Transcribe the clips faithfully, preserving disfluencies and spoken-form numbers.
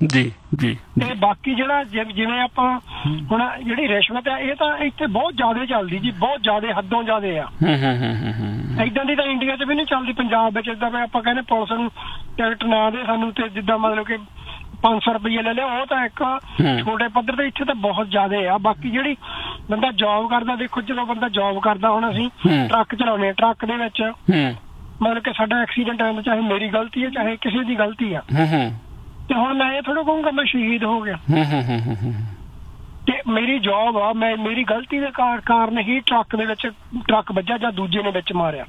ਜੀ ਜੀ। ਤੇ ਬਾਕੀ ਜਿਹੜਾ ਜਿਵੇਂ ਆਪਾਂ ਹੁਣ ਜਿਹੜੀ ਰਿਸ਼ਵਤ ਆ ਇਹ ਤਾਂ ਇੱਥੇ ਬਹੁਤ ਜ਼ਿਆਦਾ ਚੱਲਦੀ ਜੀ, ਬਹੁਤ ਜ਼ਿਆਦਾ, ਹੱਦੋਂ ਜ਼ਿਆਦਾ ਆ। ਏਦਾਂ ਦੀ ਤਾਂ ਇੰਡੀਆ 'ਚ ਵੀ ਨਹੀਂ ਚੱਲਦੀ। ਪੰਜਾਬ ਵਿੱਚ ਏਦਾਂ ਵੀ ਆਪਾਂ ਕਹਿੰਦੇ ਪੁਲਿਸ ਨੂੰ ਟਿਕਟ ਨਾ ਦੇ ਸਾਨੂੰ, ਤੇ ਜਿੱਦਾਂ ਮਤਲਬ ਕਿ ਪੰਜ ਸੌ ਰੁਪਈਆ ਲੈ ਲਿਆ, ਉਹ ਤਾਂ ਇੱਕ ਛੋਟੇ ਪੱਧਰ ਤੇ। ਇੱਥੇ ਤਾਂ ਬਹੁਤ ਜ਼ਿਆਦਾ ਆ। ਬਾਕੀ ਜਿਹੜੀ ਬੰਦਾ ਜੋਬ ਕਰਦਾ, ਦੇਖੋ ਜਦੋਂ ਬੰਦਾ ਜੋਬ ਕਰਦਾ, ਹੁਣ ਅਸੀਂ ਟਰੱਕ ਚਲਾਉਂਦੇ ਹਾਂ, ਟਰੱਕ ਦੇ ਵਿੱਚ ਮਤਲਬ ਕਿ ਸਾਡਾ ਐਕਸੀਡੈਂਟ ਹੁੰਦਾ, ਚਾਹੇ ਮੇਰੀ ਗਲਤੀ ਹੈ ਚਾਹੇ ਕਿਸੇ ਦੀ ਗਲਤੀ ਆ, ਤੇ ਹੁਣ ਮੈਂ ਇਹ ਥੋੜਾ ਕਹੂੰਗਾ ਮੈਂ ਸ਼ਹੀਦ ਹੋ ਗਿਆ। ਤੇ ਮੇਰੀ ਜੋਬ ਆ, ਮੈਂ ਮੇਰੀ ਗਲਤੀ ਦੇ ਕਾਰਨ ਹੀ ਟਰੱਕ ਦੇ ਵਿੱਚ ਟਰੱਕ ਵੱਜਾ ਜਾਂ ਦੂਜੇ ਨੇ ਵਿੱਚ ਮਾਰਿਆ।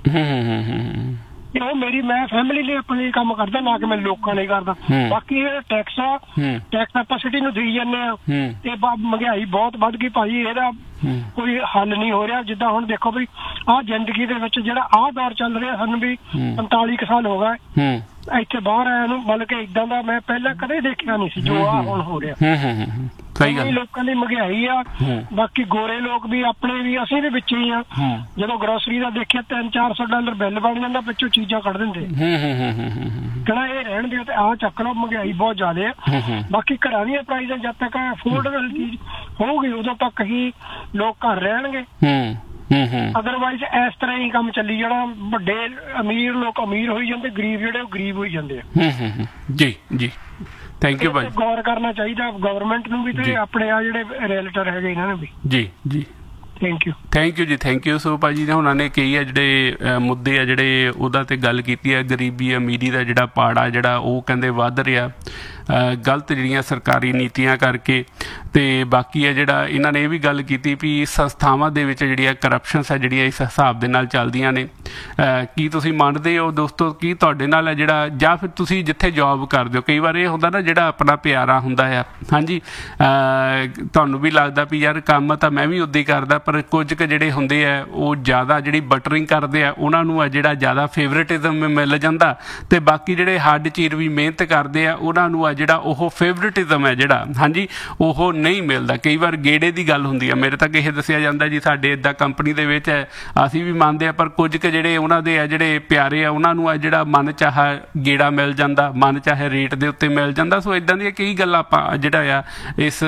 ਉਹ ਮੇਰੀ, ਮੈਂ ਫੈਮਿਲੀ ਲਈ ਆਪਣੇ ਕੰਮ ਕਰਦਾ, ਨਾ ਕਿ ਮੈਂ ਲੋਕਾਂ ਲਈ ਕਰਦਾ। ਬਾਕੀ ਇਹ ਟੈਕਸ ਆ, ਟੈਕਸ ਆਪਾਂ ਸਿਟੀ ਨੂੰ ਦੇਈ ਜਾਂਦੇ ਆ, ਤੇ ਮਹਿੰਗਾਈ ਬਹੁਤ ਵੱਧ ਗਈ ਭਾਜੀ, ਇਹਦਾ ਕੋਈ ਹੱਲ ਨਹੀਂ ਹੋ ਰਿਹਾ। ਜਿੱਦਾਂ ਹੁਣ ਦੇਖੋ ਵੀ ਆਹ ਜ਼ਿੰਦਗੀ ਦੇ ਵਿੱਚ ਜਿਹੜਾ ਆਹ ਦੌਰ ਚੱਲ ਰਿਹਾ, ਸਾਨੂੰ ਵੀ ਪੰਤਾਲੀ ਕੁ ਸਾਲ ਹੋ ਗਏ ਇੱਥੇ ਬਾਹਰ ਆਇਆ ਨੂੰ, ਮਤਲਬ ਕਿ ਏਦਾਂ ਦਾ ਮੈਂ ਪਹਿਲਾਂ ਕਦੇ ਦੇਖਿਆ ਨਹੀਂ ਸੀ ਜੋ ਆਹ ਹੁਣ ਹੋ ਰਿਹਾ। ਲੋਕਾਂ ਦੀ ਮਹਿੰਗਾਈ ਆ। ਬਾਕੀ ਗੋਰੇ ਲੋਕ ਵੀ, ਆਪਣੇ ਵੀ, ਅਸੀਂ ਵੀ ਵਿੱਚ ਹੀ ਆ। ਜਦੋਂ ਗਰੋਸਰੀ ਦਾ ਦੇਖਿਆ ਤਿੰਨ ਚਾਰ ਸੌ ਡਾਲਰ ਬਿੱਲ ਬਣ ਜਾਂਦਾ, ਵਿੱਚੋਂ ਚੀਜ਼ਾਂ ਕੱਢ ਦਿੰਦੇ, ਕਹਿੰਦਾ ਇਹ ਰਹਿਣ ਦਿਓ ਤੇ ਆਹ ਚੱਕ ਲਓ। ਮਹਿੰਗਾਈ ਬਹੁਤ ਜ਼ਿਆਦਾ ਆ। ਬਾਕੀ ਘਰਾਂ ਦੀਆਂ ਪ੍ਰਾਈਜ਼ਾਂ ਜਦ ਤੱਕ ਅਫੋਰਡੇਬਲ ਚੀਜ਼ ਹੋਊਗੀ ਉਦੋਂ ਤੱਕ ਹੀ ਲੋਕ ਘਰ ਰਹਿਣਗੇ। ਅਦਰਵਾਈਜ਼ ਇਸ ਤਰ੍ਹਾਂ ਹੀ ਕੰਮ ਚੱਲੀ ਜਾਣਾ। ਵੱਡੇ ਅਮੀਰ ਲੋਕ ਅਮੀਰ ਹੋਈ ਜਾਂਦੇ, ਗਰੀਬ ਜਿਹੜੇ ਉਹ ਗਰੀਬ ਹੋਈ ਜਾਂਦੇ ਆ। ਜੀ ਜੀ, ਥੈਂਕ ਯੂ ਭਾਈ। ਗੌਰ ਕਰਨਾ ਚਾਹੀਦਾ ਗਵਰਨਮੈਂਟ ਨੂੰ ਵੀ ਤੇ ਆਪਣੇ ਆ ਜਿਹੜੇ ਰੈਲੇਟਰ ਹੈਗੇ ਇਹਨਾਂ ਨੂੰ ਵੀ। ਜੀ ਜੀ, ਥੈਂਕ ਯੂ ਥੈਂਕ ਯੂ ਜੀ, ਥੈਂਕ ਯੂ। ਸੋ ਭਾਜੀ ਨੇ ਉਹਨਾਂ ਨੇ ਕਈ ਆ ਜਿਹੜੇ ਮੁੱਦੇ ਆ ਜਿਹੜੇ ਉਹਦਾ ਤੇ ਗੱਲ ਕੀਤੀ ਹੈ। ਗਰੀਬੀ ਅਮੀਰੀ ਦਾ ਜਿਹੜਾ ਪਾੜਾ ਜਿਹੜਾ ਉਹ ਕਹਿੰਦੇ ਵੱਧ ਰਿਹਾ, ਗਲਤ ਜਿਹੜੀਆਂ ਸਰਕਾਰੀ ਨੀਤੀਆਂ ਕਰਕੇ। ਤੇ ਬਾਕੀ ਹੈ ਜਿਹੜਾ ਇਹਨਾਂ ਨੇ ਇਹ ਵੀ ਗੱਲ ਕੀਤੀ ਵੀ ਸੰਸਥਾਵਾਂ ਦੇ ਵਿੱਚ ਜਿਹੜੀਆਂ ਕਰਪਸ਼ਨਸ ਹੈ ਜਿਹੜੀਆਂ ਇਸ ਹਿਸਾਬ ਦੇ ਨਾਲ ਚੱਲਦੀਆਂ ਨੇ। ਕੀ ਤੁਸੀਂ ਮੰਨਦੇ ਹੋ ਦੋਸਤੋ, ਕੀ ਤੁਹਾਡੇ ਨਾਲ ਹੈ ਜਿਹੜਾ, ਜਾਂ ਫਿਰ ਤੁਸੀਂ ਜਿੱਥੇ ਜੋਬ ਕਰਦੇ ਹੋ, ਕਈ ਵਾਰ ਇਹ ਹੁੰਦਾ ਨਾ ਜਿਹੜਾ ਆਪਣਾ ਪਿਆਰਾ ਹੁੰਦਾ ਆ, ਹਾਂਜੀ ਤੁਹਾਨੂੰ ਵੀ ਲੱਗਦਾ ਵੀ ਯਾਰ ਕੰਮ ਤਾਂ ਮੈਂ ਵੀ ਉੱਦਾਂ ਹੀ ਕਰਦਾ, ਪਰ ਕੁਝ ਕੁ ਜਿਹੜੇ ਹੁੰਦੇ ਆ ਉਹ ਜ਼ਿਆਦਾ ਜਿਹੜੀ ਬਟਰਿੰਗ ਕਰਦੇ ਆ ਉਹਨਾਂ ਨੂੰ ਆ ਜਿਹੜਾ ਜ਼ਿਆਦਾ ਫੇਵਰੇਟਿਜ਼ਮ ਮਿਲ ਜਾਂਦਾ, ਤੇ ਬਾਕੀ ਜਿਹੜੇ ਹੱਡ ਚੀਰ ਵੀ ਮਿਹਨਤ ਕਰਦੇ ਆ ਉਹਨਾਂ ਨੂੰ ਆ ਜਿਹੜਾ ਉਹ ਫੇਵਰੇਟਿਜ਼ਮ ਹੈ ਜਿਹੜਾ, ਹਾਂਜੀ ਉਹ ਨਹੀਂ ਮਿਲਦਾ। ਕਈ ਵਾਰ ਗੇੜੇ ਦੀ ਗੱਲ ਹੁੰਦੀ ਆ। ਮੇਰੇ ਤੱਕ ਇਹ ਦੱਸਿਆ ਜਾਂਦਾ ਜੀ ਸਾਡੇ ਇੱਦਾਂ ਕੰਪਨੀ ਦੇ ਵਿੱਚ ਹੈ, ਅਸੀਂ ਵੀ ਮੰਨਦੇ ਆ, ਪਰ ਕੁਝ ਕੁ ਜਿਹੜੇ ਉਹਨਾਂ ਦੇ ਆ ਜਿਹੜੇ ਪਿਆਰੇ ਆ ਉਹਨਾਂ ਨੂੰ ਆ ਜਿਹੜਾ ਮਨ ਚਾਹਾ ਗੇੜਾ ਮਿਲ ਜਾਂਦਾ, ਮਨ ਚਾਹੇ ਰੇਟ ਦੇ ਉੱਤੇ ਮਿਲ ਜਾਂਦਾ। ਸੋ ਇੱਦਾਂ ਦੀਆਂ ਕਈ ਗੱਲਾਂ ਆਪਾਂ ਜਿਹੜਾ ਆ ਇਸ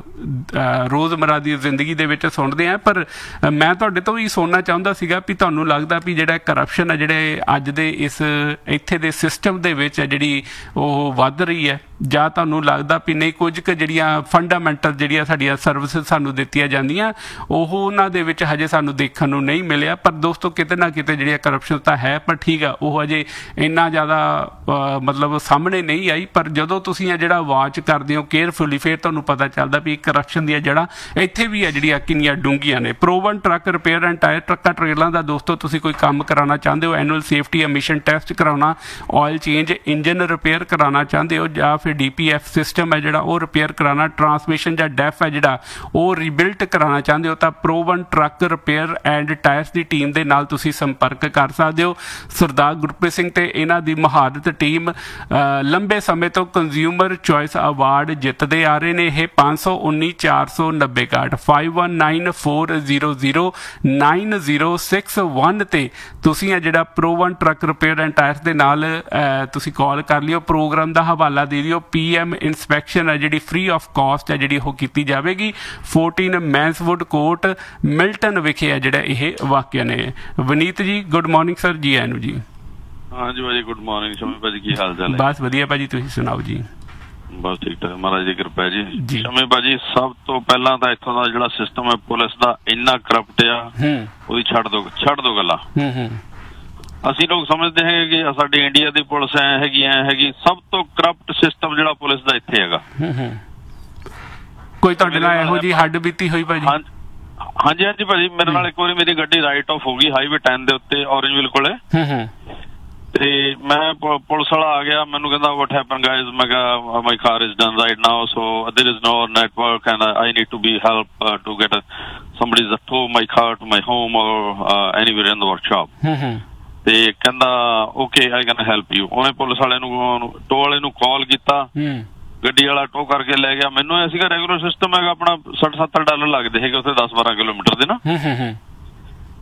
ਰੋਜ਼ਮਰਾ ਦੀ ਜ਼ਿੰਦਗੀ ਦੇ ਵਿੱਚ ਸੁਣਦੇ ਹਾਂ। ਪਰ ਮੈਂ ਤੁਹਾਡੇ ਤੋਂ ਵੀ ਸੁਣਨਾ ਚਾਹੁੰਦਾ ਸੀਗਾ ਵੀ ਤੁਹਾਨੂੰ ਲੱਗਦਾ ਵੀ ਜਿਹੜਾ ਕਰਪਸ਼ਨ ਹੈ ਜਿਹੜੇ ਅੱਜ ਦੇ ਇਸ ਇੱਥੇ ਦੇ ਸਿਸਟਮ ਦੇ ਵਿੱਚ ਹੈ ਜਿਹੜੀ ਉਹ ਵੱਧ ਰਹੀ ਹੈ, ਜਾਂ ਤੁਹਾਨੂੰ ਲੱਗਦਾ ਵੀ ਨਹੀਂ ਕੁਝ ਕੁ ਜਿਹੜੀਆਂ ਫੰਡਾਮੈਂਟਲ ਜਿਹੜੀਆਂ ਸਾਡੀਆਂ ਸਰਵਿਸਿਜ਼ ਸਾਨੂੰ ਦਿੱਤੀਆਂ ਜਾਂਦੀਆਂ ਉਹ ਉਹਨਾਂ ਦੇ ਵਿੱਚ ਹਜੇ ਸਾਨੂੰ ਦੇਖਣ ਨੂੰ ਨਹੀਂ ਮਿਲਿਆ। ਪਰ ਦੋਸਤੋ ਕਿਤੇ ਨਾ ਕਿਤੇ ਜਿਹੜੀਆਂ ਕਰਪਸ਼ਨ ਤਾਂ ਹੈ, ਪਰ ਠੀਕ ਆ ਉਹ ਹਜੇ ਇੰਨਾ ਜ਼ਿਆਦਾ ਮਤਲਬ ਸਾਹਮਣੇ ਨਹੀਂ ਆਈ। ਪਰ ਜਦੋਂ ਤੁਸੀਂ ਇਹ ਜਿਹੜਾ ਵਾਚ ਕਰਦੇ ਹੋ ਕੇਅਰਫੁਲੀ, ਫਿਰ ਤੁਹਾਨੂੰ ਪਤਾ ਚੱਲਦਾ ਵੀ ਕਰਪਸ਼ਨ ਦੀਆਂ ਜੜ੍ਹਾਂ ਇੱਥੇ ਵੀ ਆ ਜਿਹੜੀਆਂ ਕਿੰਨੀਆਂ ਡੂੰਘੀਆਂ ਨੇ। ਪ੍ਰੋਵਨ ਟਰੱਕ ਰਿਪੇਅਰ ਐਂਡ ਟਾਇਰ, ਟਰੱਕਾਂ ਟਰੇਲਾਂ ਦਾ ਦੋਸਤੋ ਤੁਸੀਂ ਕੋਈ ਕੰਮ ਕਰਾਉਣਾ ਚਾਹੁੰਦੇ ਹੋ, ਐਨੂਅਲ ਸੇਫਟੀ ਐਮਿਸ਼ਨ ਟੈਸਟ ਕਰਾਉਣਾ, ਆਇਲ ਚੇਂਜ, ਇੰਜਨ ਰਿਪੇਅਰ ਕਰਾਉਣਾ ਚਾਹੁੰਦੇ ਹੋ, ਜਾਂ ਫਿਰ ਡੀ ਪੀ ਐਫ ਸਿਸਟਮ ਹੈ ਜਿਹੜਾ ਉਹ ਰਿਪੇਅਰ ਕਰਾਉਣਾ, ਟਰਾਂਸਮਿਸ਼ਨ ਜਾਂ ਡੈਫ ਹੈ ਜਿਹੜਾ ਉਹ ਰੀਬਿਲਟ ਕਰਾਉਣਾ ਚਾਹੁੰਦੇ ਹੋ, ਤਾਂ ਪ੍ਰੋਵਨ truck repair and tyres the team ਦੇ ਨਾਲ ਤੁਸੀਂ ਸੰਪਰਕ ਕਰ ਸਕਦੇ ਹੋ। ਸਰਦਾਰ ਗੁਰਪ੍ਰੀਤ ਸਿੰਘ ਤੇ ਇਹਨਾਂ ਦੀ ਮਹਾਰਤ ਟੀਮ ਲੰਬੇ ਸਮੇਂ ਤੋਂ ਕੰਜ਼ਿਊਮਰ ਚੋਇਸ ਅਵਾਰਡ ਜਿੱਤਦੇ ਆ ਰਹੇ ਨੇ। ਇਹ ਪੰਜ ਸੌ ਉੱਨੀ ਚਾਰ ਸੌ ਨੱਬੇ ਇਕਾਹਠ five one nine four zero zero nine zero six one ਤੇ ਤੁਸੀਂ ਆ ਜਿਹੜਾ ਪ੍ਰੋਵਨ ਟਰੱਕ ਰਿਪੇਅਰ ਐਂਡ ਟਾਇਰਸ ਦੇ ਨਾਲ ਤੁਸੀਂ ਕਾਲ ਕਰ ਲਿਓ। ਪ੍ਰੋਗਰਾਮ ਦਾ ਹਵਾਲਾ ਦੇ ਦਿਓ। ਪੀ ਐਮ ਇੰਸਪੈਕਸ਼ਨ ਹੈ ਜਿਹੜੀ ਫ੍ਰੀ ਆਫ ਕਾਸਟ ਹੈ ਜਿਹੜੀ ਉਹ ਕੀਤੀ ਜਾਵੇਗੀ। ਫੋਰਟੀਨ ਮੈਂਸਵੁੱਡ ਕੋਰਟ ਮਿਲਟਨ ਵਿਖੇ ਹੈ ਜਿਹੜਾ ਇਹ ਵਾਕਿਆ ਨੇ। ਵਨੀਤ ਜੀ ਗੁੱਡ ਮਾਰਨਿੰਗ ਸਰ, ਜੀ ਆਇਆਂ ਨੂੰ ਜੀ। ਹਾਂਜੀ ਭਾਜੀ ਗੁੱਡ ਮਾਰਨਿੰਗ। ਸ਼ਮੀ ਭਾਜੀ ਕੀ ਹਾਲ ਚਾਲ ਹੈ? ਬਸ ਵਧੀਆ ਭਾਜੀ, ਤੁਸੀਂ ਸੁਣਾਓ ਜੀ? ਬਸ ਠੀਕ ਠਾਕ, ਮਹਾਰਾਜ ਦੀ ਕਿਰਪਾ ਹੈ ਜੀ। ਸ਼ਮੀ ਭਾਜੀ ਸਭ ਤੋਂ ਪਹਿਲਾਂ ਤਾਂ ਇੱਥੋਂ ਦਾ ਜਿਹੜਾ ਸਿਸਟਮ ਹੈ ਪੁਲਿਸ ਦਾ ਇੰਨਾ ਕਰਪਟ ਆ, ਉਹਦੀ ਛੱਡ ਦੋ ਛੱਡ ਦੋ ਗੱਲਾਂ। ਅਸੀਂ ਲੋਕ ਸਮਝਦੇ ਹੈਗੇ ਕਿ ਸਾਡੀ ਇੰਡੀਆ ਦੀ ਪੁਲਿਸ ਐ ਹੈਗੀ ਐ ਹੈਗੀ, ਸਭ ਤੋਂ ਕਰਪਟ ਸਿਸਟਮ ਜਿਹੜਾ ਪੁਲਿਸ ਦਾ ਇੱਥੇ ਹੈਗਾ। ਕੋਈ ਤੁਹਾਡੇ ਨਾਲ ਇਹੋ ਜਿਹੀ ਹੱਡ ਬੀਤੀ ਹੋਈ ਭਾਜੀ? ਹਾਂਜੀ ਹਾਂਜੀ ਭਾਜੀ, ਮੇਰੇ ਨਾਲ ਇੱਕ ਵਾਰੀ ਮੇਰੀ ਗੱਡੀ ਰਾਈਟ ਆਫ ਹੋ ਗਈ ਹਾਈਵੇ ਟੈਨ ਦੇ ਉੱਤੇ ਔਰੰਜਵਿਲ ਕੋਲੇ, ਤੇ ਮੈਂ ਪੁਲਿਸ ਵਾਲਾ ਆ ਗਿਆ, ਮੈਨੂੰ ਕਹਿੰਦਾ ਵਾਟ ਹੈਪਨ ਗਾਇਜ਼, ਮੈਂ ਕਿਹਾ ਮਾਈ ਕਾਰ is done right now so ਦੇयर is no network and I need to be help to get somebody to tow my car to my home or uh, anywhere in the workshop। ਤੇ ਕਹਿੰਦਾ okay I can help you. ਉਹਨੇ police ਵਾਲੇ ਨੂੰ to ਵਾਲੇ ਨੂੰ ਕਾਲ ਕੀਤਾ, ਗੱਡੀ ਵਾਲਾ ਟੋ ਕਰਕੇ ਲੈ ਗਿਆ। ਮੈਨੂੰ ਇਹ ਸੀਗਾ ਰੈਗੂਲਰ ਸਿਸਟਮ ਹੈਗਾ ਆਪਣਾ ਸੱਠ ਸੱਤਰ ਡਾਲਰ ਲੱਗਦੇ ਹੈਗੇ ਉੱਥੇ ਦਸ ਬਾਰਾਂ ਕਿਲੋਮੀਟਰ ਦੇ ਨਾ,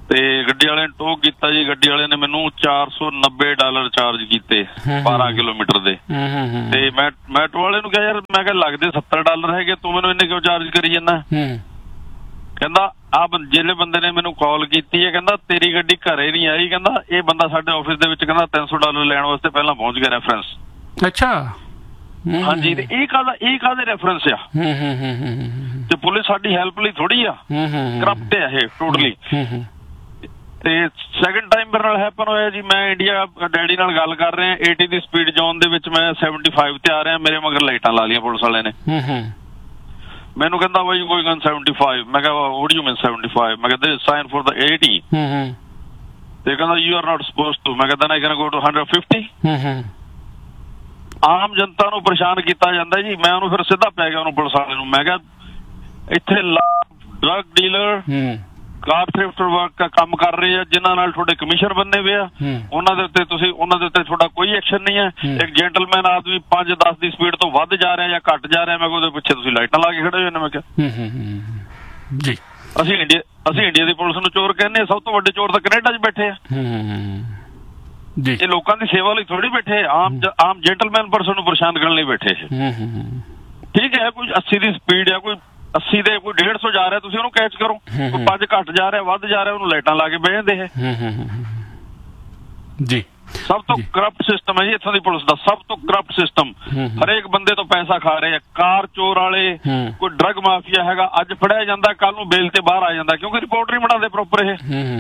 ਤੇ ਗੱਡੀ ਵਾਲੇ ਨੇ ਟੋ ਕੀਤਾ ਜੀ। ਗੱਡੀ ਵਾਲੇ ਨੇ ਮੈਨੂੰ ਚਾਰ ਸੌ ਨੱਬੇ ਡਾਲਰ ਚਾਰਜ ਕੀਤੇ ਬਾਰਾਂ ਕਿਲੋਮੀਟਰ ਦੇ। ਤੇ ਮੈਂ ਮੈਂ ਆਟੋ ਵਾਲੇ ਨੂੰ ਕਿਹਾ ਯਾਰ ਮੈਂ ਕਿਹਾ ਲੱਗਦੇ ਸੱਤਰ ਡਾਲਰ ਹੈਗੇ, ਤੂੰ ਮੈਨੂੰ ਇੰਨੇ ਕਿਉਂ ਚਾਰਜ ਕਰੀ ਜਾਂਦਾ? ਕਹਿੰਦਾ ਆ ਜਿਹੜੇ ਬੰਦੇ ਨੇ ਮੈਨੂੰ ਕਾਲ ਕੀਤੀ ਹੈ ਕਹਿੰਦਾ ਤੇਰੀ ਗੱਡੀ ਘਰੇ ਨਹੀਂ ਆਈ, ਕਹਿੰਦਾ ਇਹ ਬੰਦਾ ਸਾਡੇ ਆਫਿਸ ਦੇ ਵਿੱਚ ਕਹਿੰਦਾ ਤਿੰਨ ਸੌ ਡਾਲਰ ਲੈਣ ਵਾਸਤੇ ਪਹਿਲਾਂ ਪਹੁੰਚ ਗਿਆ ਰੈਫਰੈਂਸ। ਅੱਛਾ ਹਾਂਜੀ, ਤੇ ਇਹ ਕਾਹਦਾ ਇਹ ਕਾਹਦੇ ਰੈਫਰੈਂਸ ਆ? ਤੇ ਪੁਲਿਸ ਸਾਡੀ ਹੈਲਪ ਲਈ ਥੋੜੀ ਆ, ਕਰਪਟ ਆ ਇਹ ਟੋਟਲੀ। ਤੇ ਸੈਕਿੰਡ ਟਾਈਮ ਮੇਰੇ ਨਾਲ ਹੈਪਨ ਹੋਇਆ ਜੀ, ਮੈਂ ਇੰਡੀਆ ਡੈਡੀ ਨਾਲ ਗੱਲ ਕਰ ਰਿਹਾ, ਏਟੀ ਦੀ ਸਪੀਡ ਜ਼ੋਨ ਦੇ ਵਿੱਚ ਮੈਂ ਸੈਵਨਟੀ ਫਾਈਵ ਤੇ ਆ ਰਿਹਾ, ਮੇਰੇ ਮਗਰ ਲਾਈਟਾਂ ਲਾ ਲਈਆਂ ਪੁਲਿਸ ਵਾਲੇ ਨੇ। ਮੈਨੂੰ ਕਹਿੰਦਾ ਬਾਈ ਕੋਈ ਗਨ ਸੈਵਨਟੀ ਫਾਈਵ। ਮੈਂ ਕਿਹਾ what do you mean seventy five? ਮੈਂ ਕਹਿੰਦਾ ਸਾਈਨ ਫॉर द eighty। ਤੇ ਕਹਿੰਦਾ you are not supposed to. ਮੈਂ ਕਹਿੰਦਾ ਨਾ can go to one fifty। ਆਮ ਜਨਤਾ ਨੂੰ ਪਰੇਸ਼ਾਨ ਕੀਤਾ ਜਾਂਦਾ ਜੀ। ਮੈਂ ਉਹਨੂੰ ਫਿਰ ਸਿੱਧਾ ਪੈ ਗਿਆ ਉਹਨੂੰ ਪੁਲਿਸ ਵਾਲੇ ਨੂੰ। ਮੈਂ ਕਿਹਾ ਇੱਥੇ ਡਰਗ ਡੀਲਰ ਕਾਰ ਥ੍ਰਿਫਟ ਵਰਕ ਦਾ ਕੰਮ ਕਰ ਰਹੇ ਆ, ਜਿਨ੍ਹਾਂ ਨਾਲ ਤੁਹਾਡੇ ਕਮਿਸ਼ਨ ਬੰਨੇ ਹੋਏ ਆ, ਉਹਨਾਂ ਦੇ ਉੱਤੇ ਤੁਸੀਂ ਉਹਨਾਂ ਦੇ ਉੱਤੇ ਤੁਹਾਡਾ ਕੋਈ ਐਕਸ਼ਨ ਨਹੀਂ ਹੈ। ਇੱਕ ਜੈਂਟਲਮੈਨ ਆਦਮੀ ਪੰਜ ਦਸ ਦੀ ਸਪੀਡ ਤੋਂ ਵੱਧ ਜਾ ਰਿਹਾ ਜਾਂ ਘੱਟ ਜਾ ਰਿਹਾ, ਮੈਂ ਉਹਦੇ ਪਿੱਛੇ ਤੁਸੀਂ ਲਾਈਟਾਂ ਲਾ ਕੇ ਖੜੇ ਹੋਏ ਨੇ। ਮੈਂ ਕਿਹਾ ਜੀ ਅਸੀਂ ਇੰਡੀਆ ਅਸੀਂ ਇੰਡੀਆ ਦੀ ਪੁਲਿਸ ਨੂੰ ਚੋਰ ਕਹਿੰਦੇ ਆ, ਸਭ ਤੋਂ ਵੱਡੇ ਚੋਰ ਤਾਂ ਕੈਨੇਡਾ 'ਚ ਬੈਠੇ ਆ ਜੀ। ਇਹ ਲੋਕਾਂ ਦੀ ਸੇਵਾ ਲਈ ਥੋੜੀ ਬੈਠੇ, ਆਮ ਆਮ ਜੈਂਟਲਮੈਨ ਪਰਸਨ ਨੂੰ ਪਰੇਸ਼ਾਨ ਕਰਨ ਲਈ ਬੈਠੇ। ਠੀਕ ਹੈ, ਕੋਈ ਅੱਸੀ ਦੀ ਸਪੀਡ ਆ, ਕੋਈ ਅੱਸੀ ਦੇ ਕੋਈ ਡੇਢ ਸੌ ਜਾ ਰਿਹਾ, ਤੁਸੀਂ ਉਹਨੂੰ ਕੈਚ ਕਰੋ। ਕੋਈ ਪੰਜ ਘੱਟ ਜਾ ਰਿਹਾ ਵੱਧ ਜਾ ਰਿਹਾ, ਉਹਨੂੰ ਲਾਈਟਾਂ ਲਾ ਕੇ ਬਹਿ ਜਾਂਦੇ ਹੈ ਜੀ। ਸਭ ਤੋਂ ਕਰਪਟ ਸਿਸਟਮ ਹੈ ਜੀ ਇੱਥੋਂ ਦੀ ਪੁਲਿਸ ਦਾ, ਸਭ ਤੋਂ ਕਰਪਟ ਸਿਸਟਮ। ਹਰੇਕ ਬੰਦੇ ਤੋਂ ਪੈਸਾ ਖਾ ਰਹੇ ਆ। ਕਾਰ ਚੋਰ ਵਾਲੇ, ਕੋਈ ਡਰਗ ਮਾਫੀਆ ਹੈਗਾ, ਅੱਜ ਫੜਿਆ ਜਾਂਦਾ ਕੱਲ ਨੂੰ ਬੇਲ ਤੇ ਬਾਹਰ ਆ ਜਾਂਦਾ, ਕਿਉਂਕਿ ਰਿਪੋਰਟ ਨਹੀਂ ਬਣਾਉਂਦੇ ਪ੍ਰੋਪਰ। ਇਹ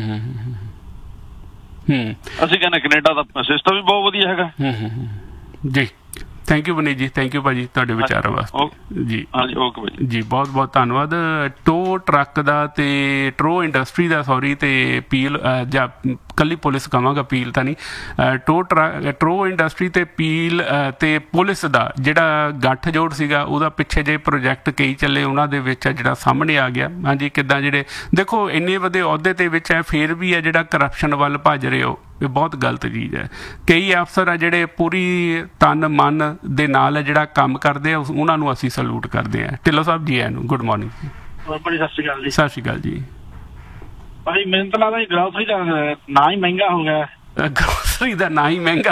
ਅਸੀਂ ਕਹਿੰਦੇ ਕੈਨੇਡਾ ਦਾ ਸਿਸਟਮ ਵੀ ਬਹੁਤ ਵਧੀਆ ਹੈਗਾ ਜੀ। ਥੈਂਕ ਯੂ ਬਨੀਤ ਜੀ, ਥੈਂਕ ਯੂ ਭਾਜੀ ਤੁਹਾਡੇ ਵਿਚਾਰਾਂ ਵਾਸਤੇ ਜੀ। ਹਾਂਜੀ ਓਕੇ ਭਾਜੀ ਜੀ, ਬਹੁਤ ਬਹੁਤ ਧੰਨਵਾਦ। ਟੋ ਟਰੱਕ ਦਾ ਤੇ ਟਰੋ ਇੰਡਸਟਰੀ ਦਾ ਸੌਰੀ ਤੇ ਪੀਲ ਜਾਂ ਕੱਲੀ ਪੁਲਿਸ ਕਹਾਂਗਾ, ਪੀਲ ਤਾਂ ਨਹੀਂ। ਟੋ ਟਰੱਕ ਟਰੋ ਇੰਡਸਟਰੀ ਤੇ ਪੀਲ ਤੇ ਪੁਲਿਸ ਦਾ ਜਿਹੜਾ ਗੱਠਜੋੜ ਸੀਗਾ, ਉਹਦਾ ਪਿੱਛੇ ਜੇ ਪ੍ਰੋਜੈਕਟ ਕਈ ਚੱਲੇ, ਉਹਨਾਂ ਦੇ ਵਿੱਚ ਜਿਹੜਾ ਸਾਹਮਣੇ ਆ ਗਿਆ। ਹਾਂਜੀ, ਕਿੱਦਾਂ ਜਿਹੜੇ ਦੇਖੋ ਇੰਨੇ ਵੱਡੇ ਅਹੁਦੇ ਤੇ ਵਿੱਚ ਹੈ, ਫਿਰ ਵੀ ਹੈ ਜਿਹੜਾ ਕਰਪਸ਼ਨ ਵੱਲ ਭੱਜ ਰਹੇ ਹੋ, ਇਹ ਬਹੁਤ ਗਲਤ ਚੀਜ਼ ਹੈ। ਕਈ ਅਫਸਰ ਆ ਜਿਹੜੇ ਪੂਰੀ ਤਨ ਮਨ ਦੇ ਨਾਲ ਜਿਹੜਾ ਕੰਮ ਕਰਦੇ ਆ, ਉਹਨਾਂ ਨੂੰ ਅਸੀਂ ਸਲੂਟ ਕਰਦੇ ਹਾਂ। ਢਿੱਲੋਂ ਸਾਹਿਬ ਜੀ ਆਇਆਂ ਨੂੰ ਗੁੱਡ ਮਾਰਨਿੰਗ। ਸਤਿ ਸ਼੍ਰੀ ਅਕਾਲ ਜੀ। ਸਤਿ ਸ਼੍ਰੀ ਅਕਾਲ ਜੀ। ਭਾਈ ਮੈਨੂੰ ਤਾਂ ਲੱਗਦਾ ਗ੍ਰੋਸਰੀ ਦਾ ਨਾ ਹੀ ਮਹਿੰਗਾ ਹੋ ਗਿਆ। ਗ੍ਰੋਸਰੀ ਦਾ ਨਾ ਹੀ ਮਹਿੰਗਾ,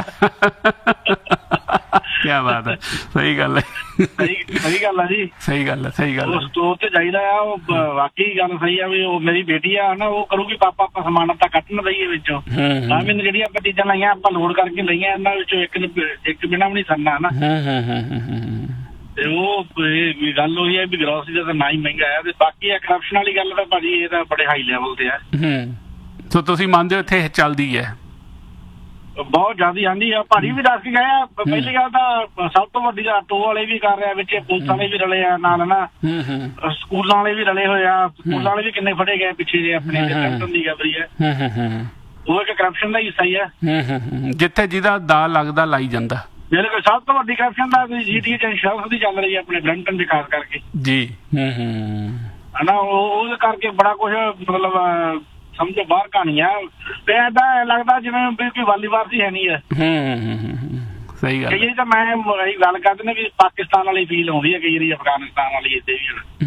ਕਿਆ ਬਾਤ ਹੈ। ਸਹੀ ਗੱਲ ਹੈ, ਸਹੀ ਗੱਲ ਹੈ ਜੀ, ਸਹੀ ਗੱਲ ਹੈ, ਸਹੀ ਗੱਲ ਹੈ। ਸਟੋਰ ਤੇ ਜਾਈਦਾ ਆ, ਉਹ ਵਾਕਈ ਗੱਲ ਸਹੀ ਆ ਵੀ ਉਹ ਮੇਰੀ ਬੇਟੀ ਆ ਨਾ, ਉਹ ਕਰੂਗੀ ਪਾਪਾ ਆਪਾਂ ਸਮਾਨ ਤਾਂ ਕੱਟ ਨਾ ਦਈਏ ਵਿੱਚੋਂ। ਤਾਂ ਮੈਨੂੰ ਜਿਹੜੀਆਂ ਆਪਾਂ ਚੀਜ਼ਾਂ ਲਾਈਆਂ ਆਪਾਂ ਲੋਡ ਕਰਕੇ ਲਈਆਂ, ਇਹਨਾਂ ਵਿੱਚੋਂ ਇੱਕ ਇੱਕ ਬਿਨਾਂ ਵੀ ਨਹੀਂ ਸਰਨਾ ਨਾ। ਤੇ ਉਹ ਗੱਲ ਉਹੀ ਹੈ ਵੀ ਗ੍ਰੋਸਰੀ ਦਾ ਤਾਂ ਨਾ ਹੀ ਮਹਿੰਗਾ ਹੈ। ਤੇ ਬਾਕੀ ਆ ਕਰਪਸ਼ਨ ਵਾਲੀ ਗੱਲ ਤਾਂ ਭਾਜੀ ਇਹ ਤਾਂ ਬੜੇ ਹਾਈ ਲੈਵਲ ਤੇ ਆ। ਸੋ ਤੁਸੀਂ ਮੰਨਦੇ ਹੋ ਇੱਥੇ ਚੱਲਦੀ ਹੈ ਬਹੁਤ ਜ਼ਿਆਦਾ ਆਂਦੀ ਆ। ਭਾਜੀ ਵੀ ਦੱਸ ਕੇ ਗਏ ਆ। ਪਹਿਲੀ ਗੱਲ ਤਾਂ ਸਭ ਤੋਂ ਵੱਡੀ ਆਟੋ ਵਾਲੇ ਵੀ ਕਰ ਰਿਹਾ ਵਿੱਚ, ਪੁਲਿਸ ਵਾਲੇ ਵੀ ਰਲੇ ਆ ਨਾਲ ਨਾ, ਸਕੂਲਾਂ ਵਾਲੇ ਵੀ ਰਲੇ ਹੋਏ ਆ। ਸਕੂਲਾਂ ਵਾਲੇ ਵੀ ਕਿੰਨੇ ਫੜੇ ਗਏ ਪਿੱਛੇ ਜੇ ਆਪਣੇ ਕਰਪਸ਼ਨ ਦੀ ਗੱਲ ਹੈ। ਉਹ ਇੱਕ ਕਰਪਸ਼ਨ ਦਾ ਹਿੱਸਾ ਹੀ ਆ। ਜਿੱਥੇ ਜਿਹਦਾ ਦਾ ਲੱਗਦਾ ਲਾਈ ਜਾਂਦਾ। ਬਿਲਕੁਲ, ਸਭ ਤੋਂ ਵੱਡੀ ਕਰਪਸ਼ਨ ਦਾ ਜੀ ਟੀ ਇੰਸ਼ੋਰੈਂਸ ਦੀ ਚੱਲ ਰਹੀ ਹੈ ਆਪਣੇ ਬਰੈਂਟਨ ਦੇ ਖਾਸ ਕਰਕੇ ਜੀ। ਹਨਾ, ਉਹਦੇ ਕਰਕੇ ਬੜਾ ਕੁਛ ਮਤਲਬ ਸਮਝੋ ਬਾਹਰ ਕਹਾਣੀ ਆ। ਤੇ ਏਦਾਂ ਲੱਗਦਾ ਜਿਵੇਂ ਵੀ ਕੋਈ ਵਾਲੀਬਾਲ ਹੀ ਹੈ ਨਹੀਂ ਹੈ। ਸਹੀ ਗੱਲ। ਕਈ ਤਾਂ ਮੈਂ ਗੱਲ ਕਰਦੇ ਨੇ ਵੀ ਪਾਕਿਸਤਾਨ ਵਾਲੀ ਫੀਲ ਆਉਂਦੀ ਹੈ, ਕਈ ਵਾਰੀ ਅਫਗਾਨਿਸਤਾਨ ਵਾਲੀ ਇੱਥੇ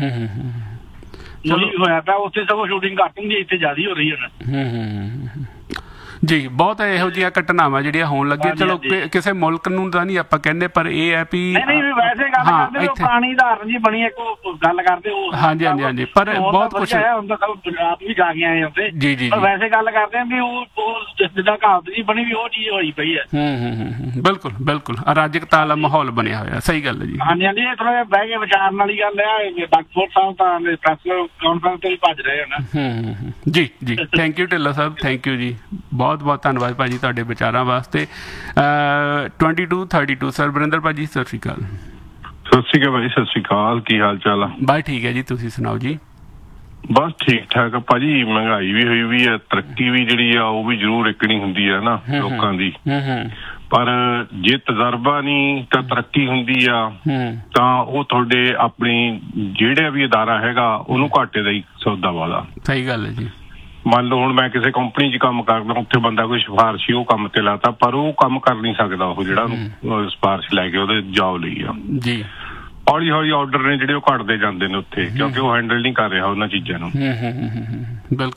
ਵੀ ਹੋਇਆ ਪਿਆ। ਉੱਥੇ ਸਗੋਂ ਸ਼ੂਟਿੰਗ ਘੱਟ ਹੁੰਦੀ, ਇੱਥੇ ਜ਼ਿਆਦਾ ਹੋ ਰਹੀ ਹੈ ਜੀ। ਬਹੁਤ ਇਹੋ ਜਿਹੀਆਂ ਘਟਨਾਵਾਂ ਜਿਹੜੀਆਂ ਹੋਣ ਲੱਗੀਆਂ। ਚਲੋ ਕਿਸੇ ਮੁਲਕ ਨੂੰ ਤਾਂ ਨਹੀਂ ਆਪਾਂ ਕਹਿੰਦੇ, ਪਰ ਇਹ ਹੈ ਵੀ ਵੈਸੇ ਗੱਲ ਕਰਦੇ ਪੁਰਾਣੀ ਉਦਾਹਰਨ ਜੀ ਬਣੀ ਇੱਕ ਗੱਲ ਕਰਦੇ। ਹਾਂਜੀ ਹਾਂਜੀ ਹਾਂਜੀ, ਪਰ ਬਹੁਤ ਕੁਛ ਆਪ ਵੀ ਜਾ ਕੇ ਆਏ ਉੱਥੇ ਜੀ ਜੀ। ਵੈਸੇ ਗੱਲ ਕਰਦੇ ਆ ਵੀ ਉਹ ਜਿੱਦਾਂ ਕਹਾਵਤ ਜੀ ਬਣੀ ਵੀ ਉਹ ਚੀਜ਼ ਹੋਈ ਪਈ ਹੈ। ਹੂੰ, ਬਿਲਕੁਲ ਬਿਲਕੁਲ ਅਰਾਜਕਤਾ ਵਾਲਾ ਮਾਹੌਲ ਬਣਿਆ ਹੋਇਆ। ਸਹੀ ਗੱਲ ਹੈ ਜੀ। ਹਾਂਜੀ ਹਾਂਜੀ, ਇਹ ਥੋੜਾ ਜਿਹਾ ਬਹਿ ਕੇ ਵਿਚਾਰਨ ਵਾਲੀ ਗੱਲ ਆ। ਡਾਕਟਰ ਸਾਹਿਬ ਤਾਂ ਪ੍ਰੈਸ ਕਾਨਫਰੰਸ ਤੇ ਵੀ ਭੱਜ ਰਹੇ ਹਨ। ਹੂੰ ਜੀ ਜੀ। Thank you Dhillon Sahib, thank you ਜੀ। ਬਹੁਤ ਬਹੁਤ ਧੰਨਵਾਦ ਭਾਜੀ ਤੁਹਾਡੇ ਵਿਚਾਰਾਂ ਵਾਸਤੇ। Twenty two thirty to sir Varinder ਭਾਜੀ ਸਤਿ ਸ਼੍ਰੀ ਅਕਾਲ। ਸਤਿ ਸ਼੍ਰੀ ਅਕਾਲ ਭਾਜੀ, ਸਤਿ ਸ਼੍ਰੀ ਅਕਾਲ। ਕੀ ਹਾਲ ਚਾਲ ਆ? ਬਸ ਠੀਕ ਹੈ ਜੀ, ਤੁਸੀਂ ਸੁਣਾਓ ਜੀ। ਬਸ ਠੀਕ ਠਾਕ ਆ ਭਾਜੀ। ਮਹਿੰਗਾਈ ਵੀ ਹੋਈ ਵੀ ਹੈ, ਤਰੱਕੀ ਵੀ ਜਿਹੜੀ ਆ ਉਹ ਵੀ ਜ਼ਰੂਰ ਇੱਕਣੀ ਹੁੰਦੀ ਹੈ ਨਾ ਲੋਕਾਂ ਦੀ, ਪਰ ਜੇ ਤਜਰਬਾ ਨਹੀਂ ਤਾਂ ਤਰੱਕੀ ਹੁੰਦੀ ਆ ਤਾਂ ਉਹ ਤੁਹਾਡੇ ਆਪਣੀ ਜਿਹੜਾ ਵੀ ਅਦਾਰਾ ਹੈਗਾ ਉਹਨੂੰ ਘਾਟੇ ਦਾ ਹੀ ਸੌਦਾ ਵਾਲਾ। ਸਹੀ ਗੱਲ ਹੈ ਜੀ। ਮੰਨ ਲਓ ਹੁਣ ਮੈਂ ਕਿਸੇ ਕੰਪਨੀ 'ਚ ਕੰਮ ਕਰਦਾ, ਉੱਥੇ ਬੰਦਾ ਕੋਈ ਸਿਫਾਰਸ਼ੀ ਉਹ ਕੰਮ ਤੇ ਲਾਤਾ, ਪਰ ਉਹ ਕੰਮ ਕਰ ਨਹੀਂ ਸਕਦਾ ਉਹ ਜਿਹੜਾ ਉਹਨੂੰ ਸਿਫਾਰਸ਼ ਲੈ ਕੇ ਉਹਦੇ ਜੌਬ ਲਈ ਆ ਜੀ। ਹੌਲੀ ਹੌਲੀ ਆਰਡਰ ਨੇ ਜਿਹੜੇ ਉਹ ਘਟਦੇ ਜਾਂਦੇ ਨੇ ਉੱਥੇ, ਕਿਉਂਕਿ ਉਹ ਹੈਂਡਲ ਨਹੀਂ ਕਰ ਰਿਹਾ ਉਹਨਾਂ ਚੀਜ਼ਾਂ ਨੂੰ। ਬਿਲਕੁਲ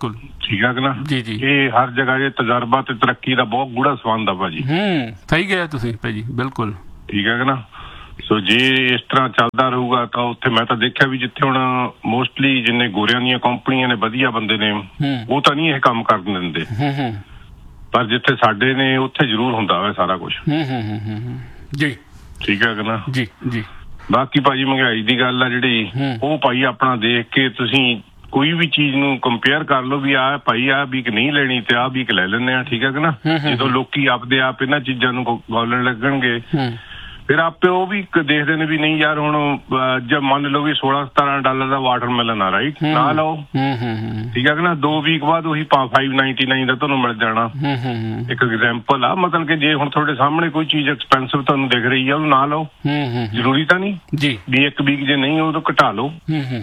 ਠੀਕ ਹੈ ਕਿ ਨਾ ਜੀ ਜੀ ਇਹ ਹਰ ਜਗ੍ਹਾ ਇਹ ਤਜਰਬਾ ਤੇ ਤਰੱਕੀ ਦਾ ਬਹੁਤ ਗੂੜਾ ਸੰਬੰਧ ਆ ਭਾਜੀ। ਹੂੰ ਸਹੀ ਗਿਆ ਤੁਸੀਂ ਭਾਜੀ ਬਿਲਕੁਲ ਠੀਕ ਹੈ ਕਿ ਨਾ। ਸੋ ਜੇ ਇਸ ਤਰ੍ਹਾਂ ਚੱਲਦਾ ਰਹੂਗਾ ਤਾਂ ਉੱਥੇ ਮੈਂ ਤਾਂ ਦੇਖਿਆ ਵੀ ਜਿੱਥੇ ਹੁਣ ਮੋਸਟਲੀ ਜਿੰਨੇ ਗੋਰਿਆਂ ਦੀਆਂ ਕੰਪਨੀਆਂ ਨੇ ਵਧੀਆ ਬੰਦੇ ਨੇ ਉਹ ਤਾਂ ਨਹੀਂ ਇਹ ਕੰਮ ਕਰਨ ਦਿੰਦੇ, ਪਰ ਜਿੱਥੇ ਸਾਡੇ ਨੇ ਉੱਥੇ ਜ਼ਰੂਰ ਹੁੰਦਾ ਵਾ ਸਾਰਾ ਕੁਛ। ਜੀ ਠੀਕ ਹੈ ਕਿ ਨਾ ਜੀ ਜੀ। ਬਾਕੀ ਭਾਜੀ ਮਹਿੰਗਾਈ ਦੀ ਗੱਲ ਆ ਜਿਹੜੀ ਉਹ ਭਾਈ ਆਪਣਾ ਦੇਖ ਕੇ ਤੁਸੀਂ ਕੋਈ ਵੀ ਚੀਜ਼ ਨੂੰ ਕੰਪੇਅਰ ਕਰ ਲਓ ਵੀ ਆਹ ਭਾਈ ਆਹ ਵੀਕ ਨਹੀਂ ਲੈਣੀ ਤੇ ਆਹ ਵੀਕ ਲੈ ਲੈਂਦੇ ਆ। ਠੀਕ ਹੈ ਕਿ ਨਾ। ਜਦੋਂ ਲੋਕੀ ਆਪਦੇ ਆਪ ਇਹਨਾਂ ਚੀਜ਼ਾਂ ਨੂੰ ਗੋਲਣ ਲੱਗਣਗੇ ਫਿਰ ਆਪੇ ਉਹ ਵੀ ਦੇਖਦੇ ਨੇ ਵੀ ਨਹੀਂ ਯਾਰ ਹੁਣ ਜੇ ਮੰਨ ਲਓ ਵੀ ਸੋਲਾਂ ਸਤਾਰਾਂ ਡਾਲਰ ਦਾ ਵਾਟਰਮੈਲਨ ਆ ਰਾਈਟ ਨਾ ਲਓ। ਠੀਕ ਹੈ ਕਿ ਨਾ। ਦੋ ਵੀਕ ਬਾਅਦ ਉਹੀ ਫਾਈਵ ਨਾਈਨਟੀ ਨਾਈਨ ਦਾ ਤੁਹਾਨੂੰ ਮਿਲ ਜਾਣਾ। ਇੱਕ ਐਗਜ਼ਾਮਪਲ ਆ ਮਤਲਬ ਕਿ ਜੇ ਹੁਣ ਤੁਹਾਡੇ ਸਾਹਮਣੇ ਕੋਈ ਚੀਜ਼ ਐਕਸਪੈਂਸਿਵ ਤੁਹਾਨੂੰ ਦਿਖ ਰਹੀ ਆ ਉਹਨੂੰ ਨਾ ਲਓ, ਜ਼ਰੂਰੀ ਤਾਂ ਨਹੀਂ ਜੀ ਵੀ ਇੱਕ ਵੀਕ ਜੇ ਨਹੀਂ ਉਹ ਘਟਾ ਲਓ।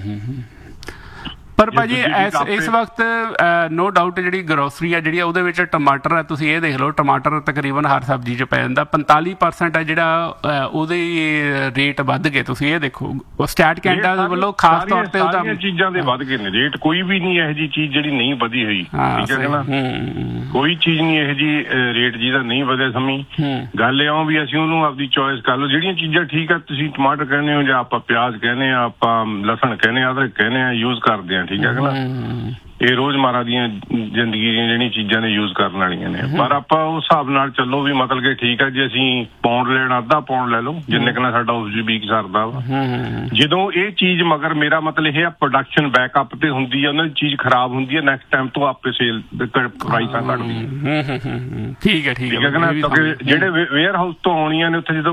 ਪਰ ਭਾਜੀ ਇਸ ਇਸ ਵਕਤ ਨੋ ਡਾਊਟ ਜਿਹੜੀ ਗਰੋਸਰੀ ਆ ਜਿਹੜੀ ਉਹਦੇ ਵਿੱਚ ਟਮਾਟਰ ਆ, ਤੁਸੀਂ ਇਹ ਦੇਖ ਲਓ ਟਮਾਟਰ ਤਕਰੀਬਨ ਹਰ ਸਬਜ਼ੀ 'ਚ ਪੈ ਜਾਂਦਾ ਪੰਤਾਲੀ ਪਰਸੈਂਟ ਆ ਜਿਹੜਾ ਉਹਦੇ ਰੇਟ ਵੱਧ ਗਏ। ਤੁਸੀਂ ਇਹ ਦੇਖੋ ਸਟੈਟ ਕੈਨੇਡਾ ਵੱਲੋਂ ਖਾਸ ਤੌਰ ਤੇ ਉਹਦਾ ਚੀਜ਼ਾਂ ਦੇ ਵੱਧ ਗਏ ਨੇ ਰੇਟ। ਕੋਈ ਵੀ ਨਹੀਂ ਇਹੋ ਜਿਹੀ ਚੀਜ਼ ਜਿਹੜੀ ਨਹੀਂ ਵਧੀ ਹੋਈ। ਠੀਕ ਹੈ ਨਾ। ਕੋਈ ਚੀਜ਼ ਨਹੀਂ ਇਹੋ ਜਿਹੀ ਰੇਟ ਜਿਹਦਾ ਨਹੀਂ ਵਧਿਆ ਸਮੀ। ਗੱਲ ਇਹ ਆ ਵੀ ਅਸੀਂ ਉਹਨੂੰ ਆਪਦੀ ਚੋਇਸ ਕਰ ਲਓ। ਜਿਹੜੀਆਂ ਚੀਜ਼ਾਂ ਠੀਕ ਆ ਤੁਸੀਂ ਟਮਾਟਰ ਕਹਿੰਦੇ ਹੋ ਜਾਂ ਆਪਾਂ ਪਿਆਜ਼ ਕਹਿੰਦੇ ਆ ਆਪਾਂ ਲਸਣ ਕਹਿੰਦੇ ਆ ਅਦਰਕ ਕਹਿੰਦੇ ਆ ਯੂਜ਼ ਕਰਦੇ ਆ। ਠੀਕ ਹੈ ਨਾ। ਇਹ ਰੋਜ਼ਮਰਾ ਦੀਆਂ ਜ਼ਿੰਦਗੀ ਦੀਆਂ ਜਿਹੜੀਆਂ ਚੀਜ਼ਾਂ ਨੇ ਯੂਜ਼ ਕਰਨ ਵਾਲੀਆਂ ਨੇ, ਪਰ ਆਪਾਂ ਉਸ ਹਿਸਾਬ ਨਾਲ ਚੱਲੋ ਵੀ ਮਤਲਬ ਕਿ ਠੀਕ ਹੈ ਜੇ ਅਸੀਂ ਪਾਉਂਡ ਲੈਣਾ ਅੱਧਾ ਪਾਉਂਡ ਲੈ ਲਓ ਜਿੰਨੇ ਕੁ ਨਾਲ ਸਾਡਾ ਉਸ ਜੀ ਵੀਕ ਸਰਦਾ ਵਾ। ਜਦੋਂ ਇਹ ਚੀਜ਼ ਮਗਰ ਮੇਰਾ ਮਤਲਬ ਇਹ ਆ ਪ੍ਰੋਡਕਸ਼ਨ ਬੈਕਅਪ ਤੇ ਹੁੰਦੀ ਆ ਉਹਨਾਂ ਦੀ ਚੀਜ਼ ਖਰਾਬ ਹੁੰਦੀ ਹੈ ਨੈਕਸਟ ਟਾਈਮ ਤੋਂ ਆਪੇ ਸੇਲ ਪ੍ਰਾਈਸਾਂ ਘਟਦੀਆਂ। ਠੀਕ ਹੈ ਠੀਕ ਹੈ ਨਾ। ਕਿਉਂਕਿ ਜਿਹੜੇ ਵੇਅਰ ਹਾਊਸ ਤੋਂ ਆਉਣੀਆਂ ਨੇ ਉੱਥੇ ਜਦੋਂ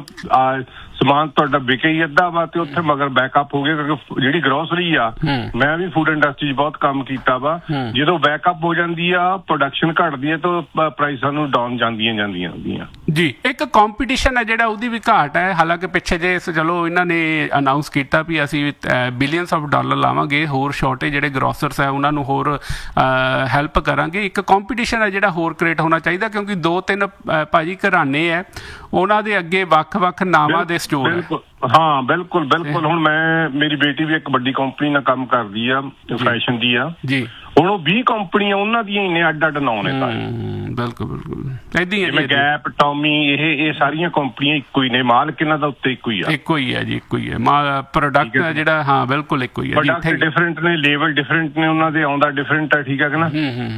ਸਮਾਨ ਤੁਹਾਡਾ ਵਿਕੇ ਹੀ ਅੱਧਾ ਵਾ ਤੇ ਉੱਥੇ ਮਗਰ ਬੈਕਅਪ ਹੋ ਗਿਆ। ਕਿਉਂਕਿ ਜਿਹੜੀ ਗਰੋਸਰੀ ਆ ਮੈਂ ਵੀ ਫੂਡ ਇੰਡਸਟਰੀ 'ਚ ਬਹੁਤ ਕੰਮ ਕੀਤਾ ਵਾ। ਜਦੋਂ ਬੈਕਅਪ ਹੋ ਜਾਂਦੀ ਆ ਪ੍ਰੋਡਕਸ਼ਨ ਘਟਦੀ ਹੈ ਤਾਂ ਪ੍ਰਾਈਸਾਂ ਨੂੰ ਡਾਊਨ ਜਾਂਦੀਆਂ ਜਾਂਦੀਆਂ ਹੁੰਦੀਆਂ ਜੀ। ਇੱਕ ਕੰਪੀਟੀਸ਼ਨ ਹੈ ਜਿਹੜਾ ਉਹਦੀ ਵੀ ਘਾਟ ਹੈ। ਹਾਲਾਂਕਿ ਪਿੱਛੇ ਜੇ ਚਲੋ ਇਹਨਾਂ ਨੇ ਅਨਾਊਂਸ ਕੀਤਾ ਵੀ ਅਸੀਂ ਬਿਲੀਅਨਸ ਆਫ ਡਾਲਰ ਲਾਵਾਂਗੇ ਹੋਰ ਛੋਟੇ ਜਿਹੜੇ ਗਰੋਸਰਸ ਹੈ ਉਹਨਾਂ ਨੂੰ ਹੋਰ ਹੈਲਪ ਕਰਾਂਗੇ। ਇੱਕ ਕੰਪੀਟੀਸ਼ਨ ਹੈ ਜਿਹੜਾ ਹੋਰ ਕ੍ਰੀਏਟ ਹੋਣਾ ਚਾਹੀਦਾ ਕਿਉਂਕਿ ਦੋ ਤਿੰਨ ਭਾਜੀ ਘਰਾਣੇ ਹੈ ਉਹਨਾਂ ਦੇ ਅੱਗੇ ਵੱਖ ਵੱਖ ਨਾਵਾਂ ਦੇ ਸਟੋਰ ਹੈ। ਹਾਂ ਬਿਲਕੁਲ ਬਿਲਕੁਲ। ਹੁਣ ਮੈਂ ਮੇਰੀ ਬੇਟੀ ਵੀ ਇੱਕ ਵੱਡੀ ਕੰਪਨੀ ਨਾਲ ਕੰਮ ਕਰਦੀ ਆ ਫੈਸ਼ਨ ਦੀ ਆ ਜੀ। ਹੁਣ ਉਹ ਵੀਹ ਕੰਪਨੀਆਂ ਉਹਨਾਂ ਦੀਆਂ ਹੀ ਨੇ ਅੱਡ ਅੱਡ ਨਾਂ ਨੇ ਸਾਰੇ। ਬਿਲਕੁਲ ਬਿਲਕੁਲ ਏਦਾਂ ਹੀ ਜਿਵੇਂ ਗੈਪ ਟੌਮੀ ਇਹ ਇਹ ਸਾਰੀਆਂ ਕੰਪਨੀਆਂ ਇੱਕੋ ਹੀ ਨੇ ਮਾਲਕ ਇਹਨਾਂ ਦਾ ਉੱਤੇ ਇੱਕੋ ਹੀ ਆ। ਇੱਕੋ ਹੀ ਹੈ ਜੀ ਇੱਕੋ ਹੀ ਹੈ ਪ੍ਰੋਡਕਟ ਜਿਹੜਾ ਹਾਂ ਬਿਲਕੁਲ ਇੱਕੋ ਹੀ ਹੈ। ਪ੍ਰੋਡਕਟ ਡਿਫਰੈਂਟ ਨੇ ਲੇਬਲ ਡਿਫਰੈਂਟ ਨੇ ਉਹਨਾਂ ਦੇ ਆਉਂਦਾ ਡਿਫਰੈਂਟ ਹੈ। ਠੀਕ ਹੈ ਕਿ ਨਾ।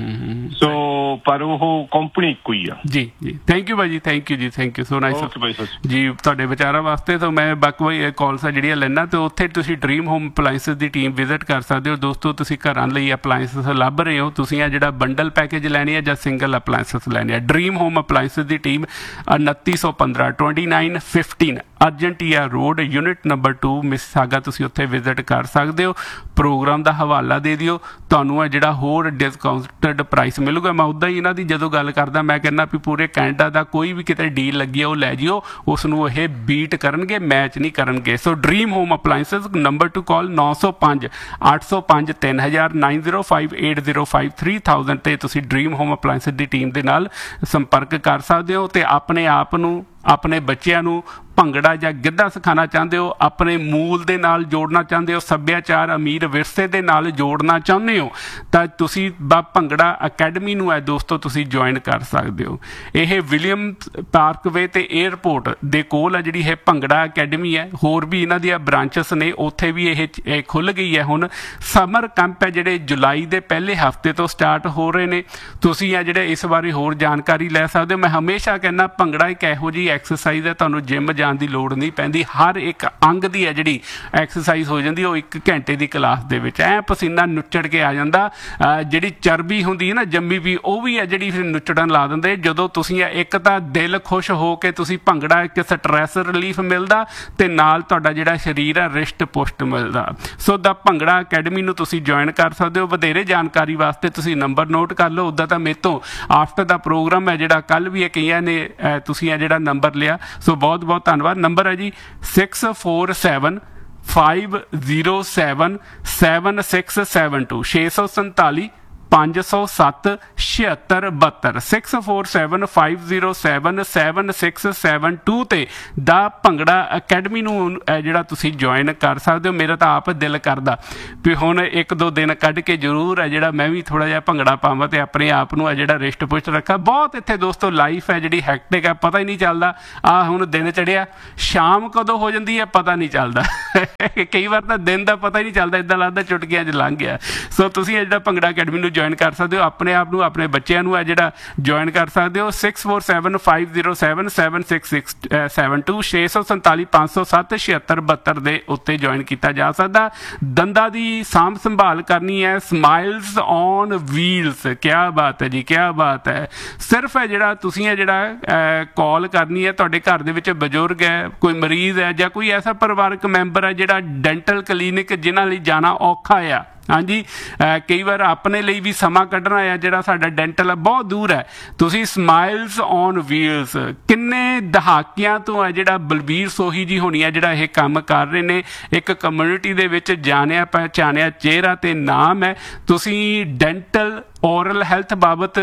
ਸੋ ਪਰ ਉਹ ਕੰਪਨੀ ਇੱਕੋ ਹੀ ਆ ਜੀ ਜੀ। ਥੈਂਕ ਯੂ ਭਾਈ ਜੀ ਥੈਂਕ ਯੂ ਜੀ ਥੈਂਕ ਯੂ ਸੋ ਨਾਈਸ ਜੀ ਤੁਹਾਡੇ ਵਿਚਾਰਾਂ ਵਾਸਤੇ। ਤਾਂ ਮੈਂ ਬਾਕੀ ਕਾਲਸ ਆ ਜਿਹੜੀਆਂ ਲੈਣਾ ਤੇ ਉੱਥੇ ਤੁਸੀਂ ਡਰੀਮ ਹੋਮ ਅਪਲਾਈਐਂਸਿਸ ਦੀ ਟੀਮ ਵਿਜ਼ਿਟ ਕਰ ਸਕਦੇ ਹੋ। ਦੋਸਤੋ ਤੁਸੀਂ ਘਰਾਂ ਲਈ ਅਪਲਾਈਐਂਸਿਸ ਲੱਭ ਰਹੇ ਹੋ ਤੁਸੀਂ ਆ ਜਿਹੜਾ ਬੰਡਲ ਪੈਕੇਜ ਲੈਣੀ ਹੈ ਜਾਂ ਸਿੰਗਲ ਅਪਲਾਈਐਂਸਿਸ ਲੈਣੀ ਹੈ ਡਰੀਮ ਹੋਮ ਅਪਲਾਈਐਂਸਿਸ ਦੀ ਟੀਮ ਉਨੱਤੀ ਸੌ ਪੰਦਰਾਂ twenty nine fifteen ਅਰਜੈਂਟੀਆ road unit number two Mississauga ਤੁਸੀਂ ਉੱਥੇ ਵਿਜ਼ਿਟ ਕਰ ਸਕਦੇ ਹੋ। ਪ੍ਰੋਗਰਾਮ ਦਾ ਹਵਾਲਾ ਦੇ ਦਿਓ ਤੁਹਾਨੂੰ ਇਹ ਜਿਹੜਾ ਹੋਰ ਡਿਸਕਾਊਂਟਡ ਪ੍ਰਾਈਸ ਮਿਲੂਗਾ। ਮੈਂ ਉੱਦਾਂ ਹੀ ਇਹਨਾਂ ਦੀ ਜਦੋਂ ਗੱਲ ਕਰਦਾ ਮੈਂ ਕਹਿੰਦਾ ਵੀ ਪੂਰੇ ਕੈਨੇਡਾ ਦਾ ਕੋਈ ਵੀ ਕਿਤੇ ਡੀਲ ਲੱਗੀ ਆ ਉਹ ਲੈ ਜਿਓ ਉਸ ਨੂੰ ਇਹ ਬੀਟ ਕਰਨਗੇ ਮੈਚ ਨਹੀਂ ਕਰਨਗੇ। ਸੋ ਡਰੀਮ ਹੋਮ ਅਪਲਾਈਐਂਸਿਸ ਨੰਬਰ ਟੂ ਕਾਲ ਨੌ ਸੌ ਪੰਜ ਅੱਠ ਸੌ ਪੰਜ ਤਿੰਨ ਹਜ਼ਾਰ nine zero five eight zero five three thousand ਤੇ ਤੁਸੀਂ ਡਰੀਮ ਹੋਮ ਅਪਲਾਈਐਂਸਿਸ ਦੀ ਟੀਮ ਦੇ ਨਾਲ ਸੰਪਰਕ ਕਰ ਸਕਦੇ ਹੋ ਤੇ ਆਪਣੇ ਆਪ ਨੂੰ ਆਪਣੇ ਬੱਚਿਆਂ ਨੂੰ ਭੰਗੜਾ ਜਾਂ ਗਿੱਧਾ ਸਿਖਾਉਣਾ ਚਾਹੁੰਦੇ ਹੋ ਆਪਣੇ ਮੂਲ ਦੇ ਨਾਲ ਜੋੜਨਾ ਚਾਹੁੰਦੇ ਹੋ ਸੱਭਿਆਚਾਰ ਅਮੀਰ ਵਿਰਸੇ ਦੇ ਨਾਲ ਜੋੜਨਾ ਚਾਹੁੰਦੇ ਹੋ ਤਾਂ ਤੁਸੀਂ ਬਾ ਭੰਗੜਾ ਅਕੈਡਮੀ ਨੂੰ ਹੈ ਦੋਸਤੋ ਤੁਸੀਂ ਜੁਆਇਨ ਕਰ ਸਕਦੇ ਹੋ। ਇਹ ਵਿਲੀਅਮ ਪਾਰਕਵੇ ਤੇ ਏਅਰਪੋਰਟ ਦੇ ਕੋਲ ਹੈ ਜਿਹੜੀ ਇਹ ਭੰਗੜਾ ਅਕੈਡਮੀ ਹੈ। ਹੋਰ ਵੀ ਇਹਨਾਂ ਦੀਆਂ ਬ੍ਰਾਂਚਸ ਨੇ ਉੱਥੇ ਵੀ ਇਹ ਖੁੱਲ੍ਹ ਗਈ ਹੈ। ਹੁਣ ਸਮਰ ਕੈਂਪ ਹੈ ਜਿਹੜੇ ਜੁਲਾਈ ਦੇ ਪਹਿਲੇ ਹਫ਼ਤੇ ਤੋਂ ਸਟਾਰਟ ਹੋ ਰਹੇ ਨੇ। ਤੁਸੀਂ ਆ ਜਿਹੜੇ ਇਸ ਬਾਰੇ ਹੋਰ ਜਾਣਕਾਰੀ ਲੈ ਸਕਦੇ ਹੋ। ਮੈਂ ਹਮੇਸ਼ਾ ਕਹਿੰਦਾ ਭੰਗੜਾ ਇੱਕ ਇਹੋ ਜਿਹੀ ਐਕਸਰਸਾਈਜ਼ ਹੈ ਤੁਹਾਨੂੰ ਜਿੰਮ ਜਾਣ ਦੀ ਲੋੜ ਨਹੀਂ ਪੈਂਦੀ। ਹਰ ਇੱਕ ਅੰਗ ਦੀ ਹੈ ਜਿਹੜੀ ਐਕਸਰਸਾਈਜ਼ ਹੋ ਜਾਂਦੀ ਉਹ ਇੱਕ ਘੰਟੇ ਦੀ ਕਲਾਸ ਦੇ ਵਿੱਚ ਐ ਪਸੀਨਾ ਨੁੱਚੜ ਕੇ ਆ ਜਾਂਦਾ। ਜਿਹੜੀ ਚਰਬੀ ਹੁੰਦੀ ਹੈ ਨਾ ਜੰਮੀ ਵੀ ਉਹ ਵੀ ਹੈ ਜਿਹੜੀ ਫਿਰ ਨੁੱਚੜਨ ਲਾ ਦਿੰਦੇ। ਜਦੋਂ ਤੁਸੀਂ ਇੱਕ ਤਾਂ ਦਿਲ ਖੁਸ਼ ਹੋ ਕੇ ਤੁਸੀਂ ਭੰਗੜਾ ਇੱਕ ਸਟਰੈਸ ਰਿਲੀਫ ਮਿਲਦਾ ਤੇ ਨਾਲ ਤੁਹਾਡਾ ਜਿਹੜਾ ਸਰੀਰ ਹੈ ਰਿਸ਼ਟ ਪੁਸ਼ਟ ਮਿਲਦਾ। ਸੋ ਦਾ ਭੰਗੜਾ ਅਕੈਡਮੀ ਨੂੰ ਤੁਸੀਂ ਜੁਆਇਨ ਕਰ ਸਕਦੇ ਹੋ। ਵਧੇਰੇ ਜਾਣਕਾਰੀ ਵਾਸਤੇ ਤੁਸੀਂ ਨੰਬਰ ਨੋਟ ਕਰ ਲਓ। ਉੱਦਾਂ ਤਾਂ ਮੇਰੇ ਤੋਂ ਆਫਟਰ ਦਾ ਪ੍ਰੋਗਰਾਮ ਹੈ ਜਿਹੜਾ ਕੱਲ੍ਹ ਵੀ ਇਹ ਕਈਆਂ ਨੇ ਤੁਸੀਂ ਇਹ ਜਿਹੜਾ ਨੰਬਰ ਲਿਆ ਸੋ ਬਹੁਤ ਬਹੁਤ ਧੰਨਵਾਦ। ਨੰਬਰ ਹੈ G six four seven five zero seven seven six seven to ਛੇ ਸੌ ਸੰਤਾਲੀ ਪੰਜ ਸੌ ਸੱਤ ਛਿਅੱਤਰ ਬਹੱਤਰ six four seven five zero seven seven six seven to ਤੇ ਦਾ ਭੰਗੜਾ ਅਕੈਡਮੀ ਨੂੰ ਜਿਹੜਾ ਤੁਸੀਂ ਜੁਆਇਨ ਕਰ ਸਕਦੇ ਹੋ। ਮੇਰਾ ਤਾਂ ਆਪ ਦਿਲ ਕਰਦਾ ਵੀ ਹੁਣ ਇੱਕ ਦੋ ਦਿਨ ਕੱਢ ਕੇ ਜ਼ਰੂਰ ਹੈ ਜਿਹੜਾ ਮੈਂ ਵੀ ਥੋੜ੍ਹਾ ਜਿਹਾ ਭੰਗੜਾ ਪਾਵਾਂ ਤੇ ਆਪਣੇ ਆਪ ਨੂੰ ਹੈ ਜਿਹੜਾ ਰਿਸ਼ਟ ਪੁਸ਼ਟ ਰੱਖਾਂ। ਬਹੁਤ ਇੱਥੇ ਦੋਸਤੋ ਲਾਈਫ ਹੈ ਜਿਹੜੀ ਹੈਕਟਿਕ ਹੈ, ਪਤਾ ਹੀ ਨਹੀਂ ਚੱਲਦਾ। ਆਹ ਹੁਣ ਦਿਨ ਚੜਿਆ, ਸ਼ਾਮ ਕਦੋਂ ਹੋ ਜਾਂਦੀ ਹੈ ਪਤਾ ਨਹੀਂ ਚੱਲਦਾ। ਕਈ ਵਾਰ ਤਾਂ ਦਿਨ ਦਾ ਪਤਾ ਹੀ ਨਹੀਂ ਚੱਲਦਾ, ਇੱਦਾਂ ਲੱਗਦਾ ਚੁਟਕੀਆਂ 'ਚ ਲੰਘ ਗਿਆ। ਸੋ ਤੁਸੀਂ ਜਿਹੜਾ ਭੰਗੜਾ ਅਕੈਡਮੀ ਨੂੰ ਜੁਆਇਨ ਕਰ ਸਕਦੇ ਹੋ, ਆਪਣੇ ਆਪ ਨੂੰ ਆਪਣੇ ਬੱਚਿਆਂ ਨੂੰ ਹੈ ਜਿਹੜਾ ਜੁਆਇਨ ਕਰ ਸਕਦੇ ਹੋ। Six four seven five zero seven seven six six seven to ਛੇ ਸੌ ਸੰਤਾਲੀ ਪੰਜ ਸੌ ਸੱਤ ਛਿਅੱਤਰ ਬਹੱਤਰ ਦੇ ਉੱਤੇ ਜੁਆਇਨ ਕੀਤਾ ਜਾ ਸਕਦਾ। ਦੰਦਾਂ ਦੀ ਸਾਂਭ ਸੰਭਾਲ ਕਰਨੀ ਹੈ, ਸਮਾਈਲਸ ਔਨ ਵੀਲਸ। ਕਿਆ ਬਾਤ ਹੈ ਜੀ, ਕਿਆ ਬਾਤ ਹੈ। ਸਿਰਫ ਹੈ ਜਿਹੜਾ ਤੁਸੀਂ ਹੈ ਜਿਹੜਾ ਕਾਲ ਕਰਨੀ ਹੈ, ਤੁਹਾਡੇ ਘਰ ਦੇ ਵਿੱਚ ਬਜ਼ੁਰਗ ਹੈ, ਕੋਈ ਮਰੀਜ਼ ਹੈ ਜਾਂ ਕੋਈ ਐਸਾ ਪਰਿਵਾਰਕ ਮੈਂਬਰ ਹੈ ਜਿਹੜਾ ਡੈਂਟਲ ਕਲੀਨਿਕ ਜਿਨ੍ਹਾਂ ਲਈ ਜਾਣਾ ਔਖਾ ਆ। ਹਾਂਜੀ, ਕਈ ਵਾਰ ਆਪਣੇ ਲਈ ਵੀ ਸਮਾਂ ਕੱਢਣਾ ਆ, ਜਿਹੜਾ ਸਾਡਾ ਡੈਂਟਲ ਆ ਬਹੁਤ ਦੂਰ ਹੈ। ਤੁਸੀਂ ਸਮਾਈਲਸ ਔਨ ਵੀਲਸ ਕਿੰਨੇ ਦਹਾਕਿਆਂ ਤੋਂ ਹੈ ਜਿਹੜਾ ਬਲਬੀਰ ਸੋਹੀ ਜੀ ਹੋਣੀ ਆ ਜਿਹੜਾ ਇਹ ਕੰਮ ਕਰ ਰਹੇ ਨੇ। ਇੱਕ ਕਮਿਊਨਿਟੀ ਦੇ ਵਿੱਚ ਜਾਣਿਆ ਪਹਿਚਾਣਿਆ ਚਿਹਰਾ ਤੇ ਨਾਮ ਹੈ। ਤੁਸੀਂ ਡੈਂਟਲ ਔਰਲ ਹੈਲਥ ਬਾਬਤ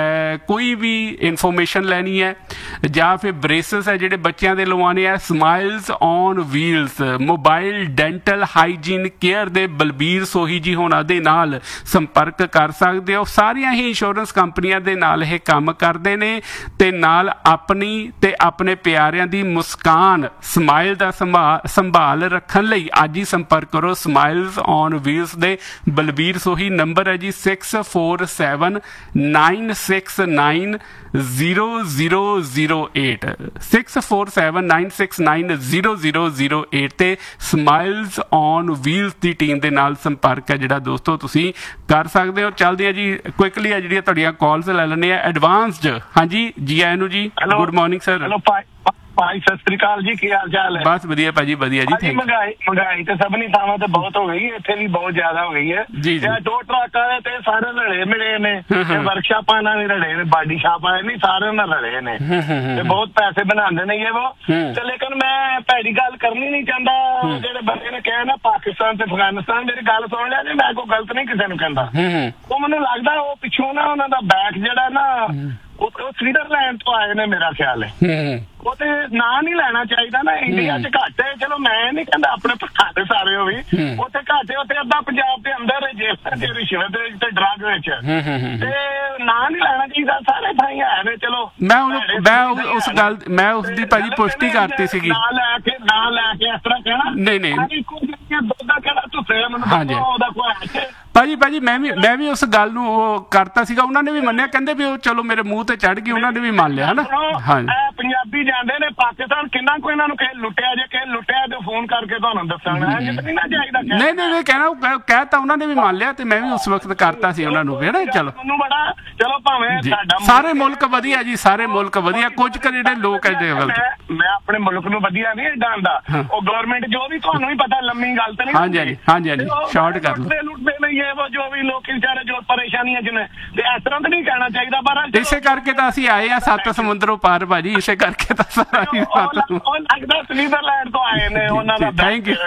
ਕੋਈ ਵੀ ਇਨਫੋਰਮੇਸ਼ਨ ਲੈਣੀ ਹੈ ਜਾਂ ਫਿਰ ਬ੍ਰੇਸਸ ਹੈ ਜਿਹੜੇ ਬੱਚਿਆਂ ਦੇ ਲਵਾਉਣੇ ਆ, smiles on wheels mobile dental hygiene care ਦੇ ਬਲਬੀਰ ਸੋਹੀ ਜੀ ਹੋਣਾ ਦੇ ਨਾਲ ਸੰਪਰਕ ਕਰ ਸਕਦੇ ਹੋ। ਸਾਰੀਆਂ ਹੀ ਇੰਸ਼ੋਰੈਂਸ ਕੰਪਨੀਆਂ ਦੇ ਨਾਲ ਇਹ ਕੰਮ ਕਰਦੇ ਨੇ ਤੇ ਨਾਲ ਆਪਣੀ ਤੇ ਆਪਣੇ ਪਿਆਰਿਆਂ ਦੀ ਮੁਸਕਾਨ ਸਮਾਈਲ ਦਾ ਸੰਭਾਲ ਸੰਭਾਲ ਰੱਖਣ ਲਈ ਅੱਜ ਹੀ ਸੰਪਰਕ ਕਰੋ ਸਮਾਈਲਸ ਔਨ ਵੀਲਸ ਦੇ ਬਲਬੀਰ ਸੋਹੀ। ਨੰਬਰ ਹੈ G six four seven nine six nine zero zero zero eight six four seven nine six nine zero zero zero eight ਤੇ smiles on wheels the team ਦੇ ਨਾਲ ਸੰਪਰਕ ਹੈ ਜਿਹੜਾ ਦੋਸਤੋ ਤੁਸੀਂ ਕਰ ਸਕਦੇ ਹੋ। ਚੱਲਦੇ ਆ ਜੀ ਕੁਇਕਲੀ ਆ ਜਿਹੜੀਆਂ ਤੁਹਾਡੀਆਂ ਕਾਲਸ ਲੈ ਲੈਂਦੇ ਆ ਐਡਵਾਂਸਡ। ਹਾਂਜੀ ਜੀ ਆਇਆਂ ਨੂੰ ਜੀ, ਗੁੱਡ ਮਾਰਨਿੰਗ ਸਰ। ਹੈਲੋ ਭਾਈ, ਸਤਿ ਸ੍ਰੀ ਅਕਾਲ ਜੀ, ਕੀ ਹਾਲ ਚਾਲ ਹੈ? ਬਸ ਵਧੀਆ ਭਾਜੀ, ਵਧੀਆ ਜੀ। ਥੈਂਕ ਮਹਿੰਗਾਈ ਮਹਿੰਗਾਈ ਤੇ ਸਭਨੀ ਥਾਵਾਂ ਤੇ ਬਹੁਤ ਹੋ ਗਈ, ਇੱਥੇ ਵੀ ਬਹੁਤ ਜ਼ਿਆਦਾ ਹੋ ਗਈ ਹੈ ਜੀ ਜੀ। ਦੋ ਟਰੱਕਾਂ ਦੇ ਤੇ ਸਾਰੇ ਰਲੇ ਮਿਲੇ ਨੇ, ਵਰਕਸ਼ਾਪਾਂ ਨਾਲ ਵੀ ਰਲੇ ਨੇ, ਬਾਡੀ ਸ਼ਾਪਾਂ ਨਹੀਂ, ਸਾਰੇ ਨਾਲ ਰਲੇ ਨੇ ਤੇ ਬਹੁਤ ਪੈਸੇ ਬਣਾਉਂਦੇ ਨੇ ਇਹ ਉਹ ਤੇ। ਲੇਕਿਨ ਮੈਂ ਭੈੜੀ ਗੱਲ ਕਰਨੀ ਨਹੀਂ ਚਾਹੁੰਦਾ। ਜਿਹੜੇ ਬੰਦੇ ਨੇ ਕਿਹਾ ਨਾ ਪਾਕਿਸਤਾਨ ਤੇ ਅਫਗਾਨਿਸਤਾਨ, ਮੇਰੀ ਗੱਲ ਸੁਣ ਲਿਆ ਜੀ, ਮੈਂ ਕੋਈ ਗਲਤ ਨਹੀਂ ਕਿਸੇ ਨੂੰ ਕਹਿੰਦਾ। ਉਹ ਮੈਨੂੰ ਲੱਗਦਾ ਉਹ ਪਿੱਛੋਂ ਨਾ ਉਹਨਾਂ ਦਾ ਬੈਕ ਜਿਹੜਾ ਨਾ ਉਹ ਸਵਿਟਜ਼ਰਲੈਂਡ ਤੋਂ ਆਏ ਨੇ, ਮੇਰਾ ਖਿਆਲ ਹੈ। ਉਹ ਤੇ ਨਾਂ ਨਹੀਂ ਲੈਣਾ ਚਾਹੀਦਾ ਨਾ, ਇੰਡੀਆ ਚ ਘੱਟ ਹੈ। ਚਲੋ ਮੈਂ ਨਹੀਂ ਕਹਿੰਦਾ ਆਪਣੇ ਭਰਾ ਦੇ ਸਾਰੇ ਉਹ ਵੀ ਉੱਥੇ ਘੱਟ ਹੈ, ਉੱਥੇ ਅੱਧਾ ਪੰਜਾਬ ਦੇ ਅੰਦਰ ਜੇਲ੍ਹਾਂ ਚ ਰਿਸ਼ਵਤ ਤੇ ਡਰੱਗ ਵਿੱਚ ਤੇ ਨਾਂ ਨਹੀਂ ਲੈਣਾ ਚਾਹੀਦਾ। ਸਾਰੇ ਥਾਈਂ ਹੈ ਨੇ। ਚਲੋ ਮੈਂ ਮੈਂ ਉਸ ਗੱਲ ਮੈਂ ਉਸ ਦੀ ਭਾਜੀ ਪੁਸ਼ਟੀ ਕਰਤੀ ਸੀਗੀ। ਨਾਂ ਲੈ ਕੇ ਨਾਂ ਲੈ ਕੇ ਇਸ ਤਰ੍ਹਾਂ ਕਹਿਣਾ ਨਹੀਂ ਨਹੀਂ ਦੁੱਧ ਦਾ ਕਿਹੜਾ ਧੁੱਪੇ ਮੈਨੂੰ ਉਹਦਾ ਕੋਈ ਭਾਜੀ ਭਾਜੀ ਮੈਂ ਵੀ ਮੈਂ ਵੀ ਉਸ ਗੱਲ ਨੂੰ ਉਹ ਕਰਤਾ ਸੀਗਾ। ਉਹਨਾਂ ਨੇ ਵੀ ਮੰਨਿਆ, ਕਹਿੰਦੇ ਵੀ ਉਹ ਚਲੋ ਮੇਰੇ ਮੂੰਹ ਤੇ ਚੜ ਗਈ, ਉਹਨਾਂ ਨੇ ਵੀ ਮੰਨ ਲਿਆ ਹਨਾ। ਹਾਂਜੀ, ਪੰਜਾਬੀ ਜਾਂਦੇ ਨੇ ਪਾਕਿਸਤਾਨ, ਕਿੰਨਾ ਕੋਈ ਇਹਨਾਂ ਨੂੰ ਕਿਸੇ ਲੁੱਟਿਆ ਜੇ ਕਿਸੇ ਲੁੱਟਿਆ ਤੇ ਫੋਨ ਕਰਕੇ ਤੁਹਾਨੂੰ ਦੱਸਣਾ ਨਹੀਂ ਨਾ ਚਾਹੀਦਾ। ਨਹੀਂ ਨਹੀਂ ਕਹਿਣਾ ਕਹਿਤਾ ਉਹਨਾਂ ਨੇ ਵੀ ਮੰਨ ਲਿਆ ਤੇ ਮੈਂ ਵੀ ਉਸ ਵਕਤ ਕਰਤਾ ਸੀ ਉਹਨਾਂ ਨੂੰ ਵੀ ਹਨਾ। ਚਲੋ ਤੁਹਾਨੂੰ ਬੜਾ ਚਲੋ ਭਾਵੇਂ ਸਾਡਾ ਸਾਰੇ ਮੁਲਕ ਵਧੀਆ ਜੀ, ਸਾਰੇ ਮੁਲਕ ਵਧੀਆ। ਕੁਝ ਕੁ ਜਿਹੜੇ ਲੋਕ ਹੈ ਗਲਤ। ਮੈਂ ਆਪਣੇ ਮੁਲਕ ਨੂੰ ਵਧੀਆ ਨਹੀਂ ਡਾਂਦਾ, ਉਹ ਗਵਰਨਮੈਂਟ ਜੋ ਵੀ ਤੁਹਾਨੂੰ ਹੀ ਪਤਾ ਲੰਮੀ ਗੱਲ ਤਾਂ ਨਹੀਂ। ਹਾਂਜੀ ਹਾਂਜੀ ਹਾਂਜੀ ਹਾਂਜੀ ਸ਼ਾਰਟ ਕਰ ਲਓ। ਲੁੱਟਦੇ ਨਹੀਂ ਇਹ ਜੋ ਵੀ ਲੋਕ ਵਿਚਾਰੇ ਜੋ ਪਰੇਸ਼ਾਨੀਆਂ ਚ ਨੇ ਤੇ ਇਸ ਤਰ੍ਹਾਂ ਤਾਂ ਨਹੀਂ ਕਹਿਣਾ ਚਾਹੀਦਾ। ਪਰ ਇਸੇ ਕਰਕੇ ਤਾਂ ਅਸੀਂ ਆਏ ਆ ਸੱਤ ਸਮੁੰਦਰੋਂ ਪਾਰ ਭਾਜੀ, ਇਸੇ ਕਰਕੇ ਤਾਂ ਸਾਰਾ ਉਹ ਲੱਗਦਾ ਸਵਿਟਜ਼ਰਲੈਂਡ ਤੋਂ ਆਏ ਨੇ ਉਹਨਾਂ ਦਾ। ਥੈਂਕ ਯੂ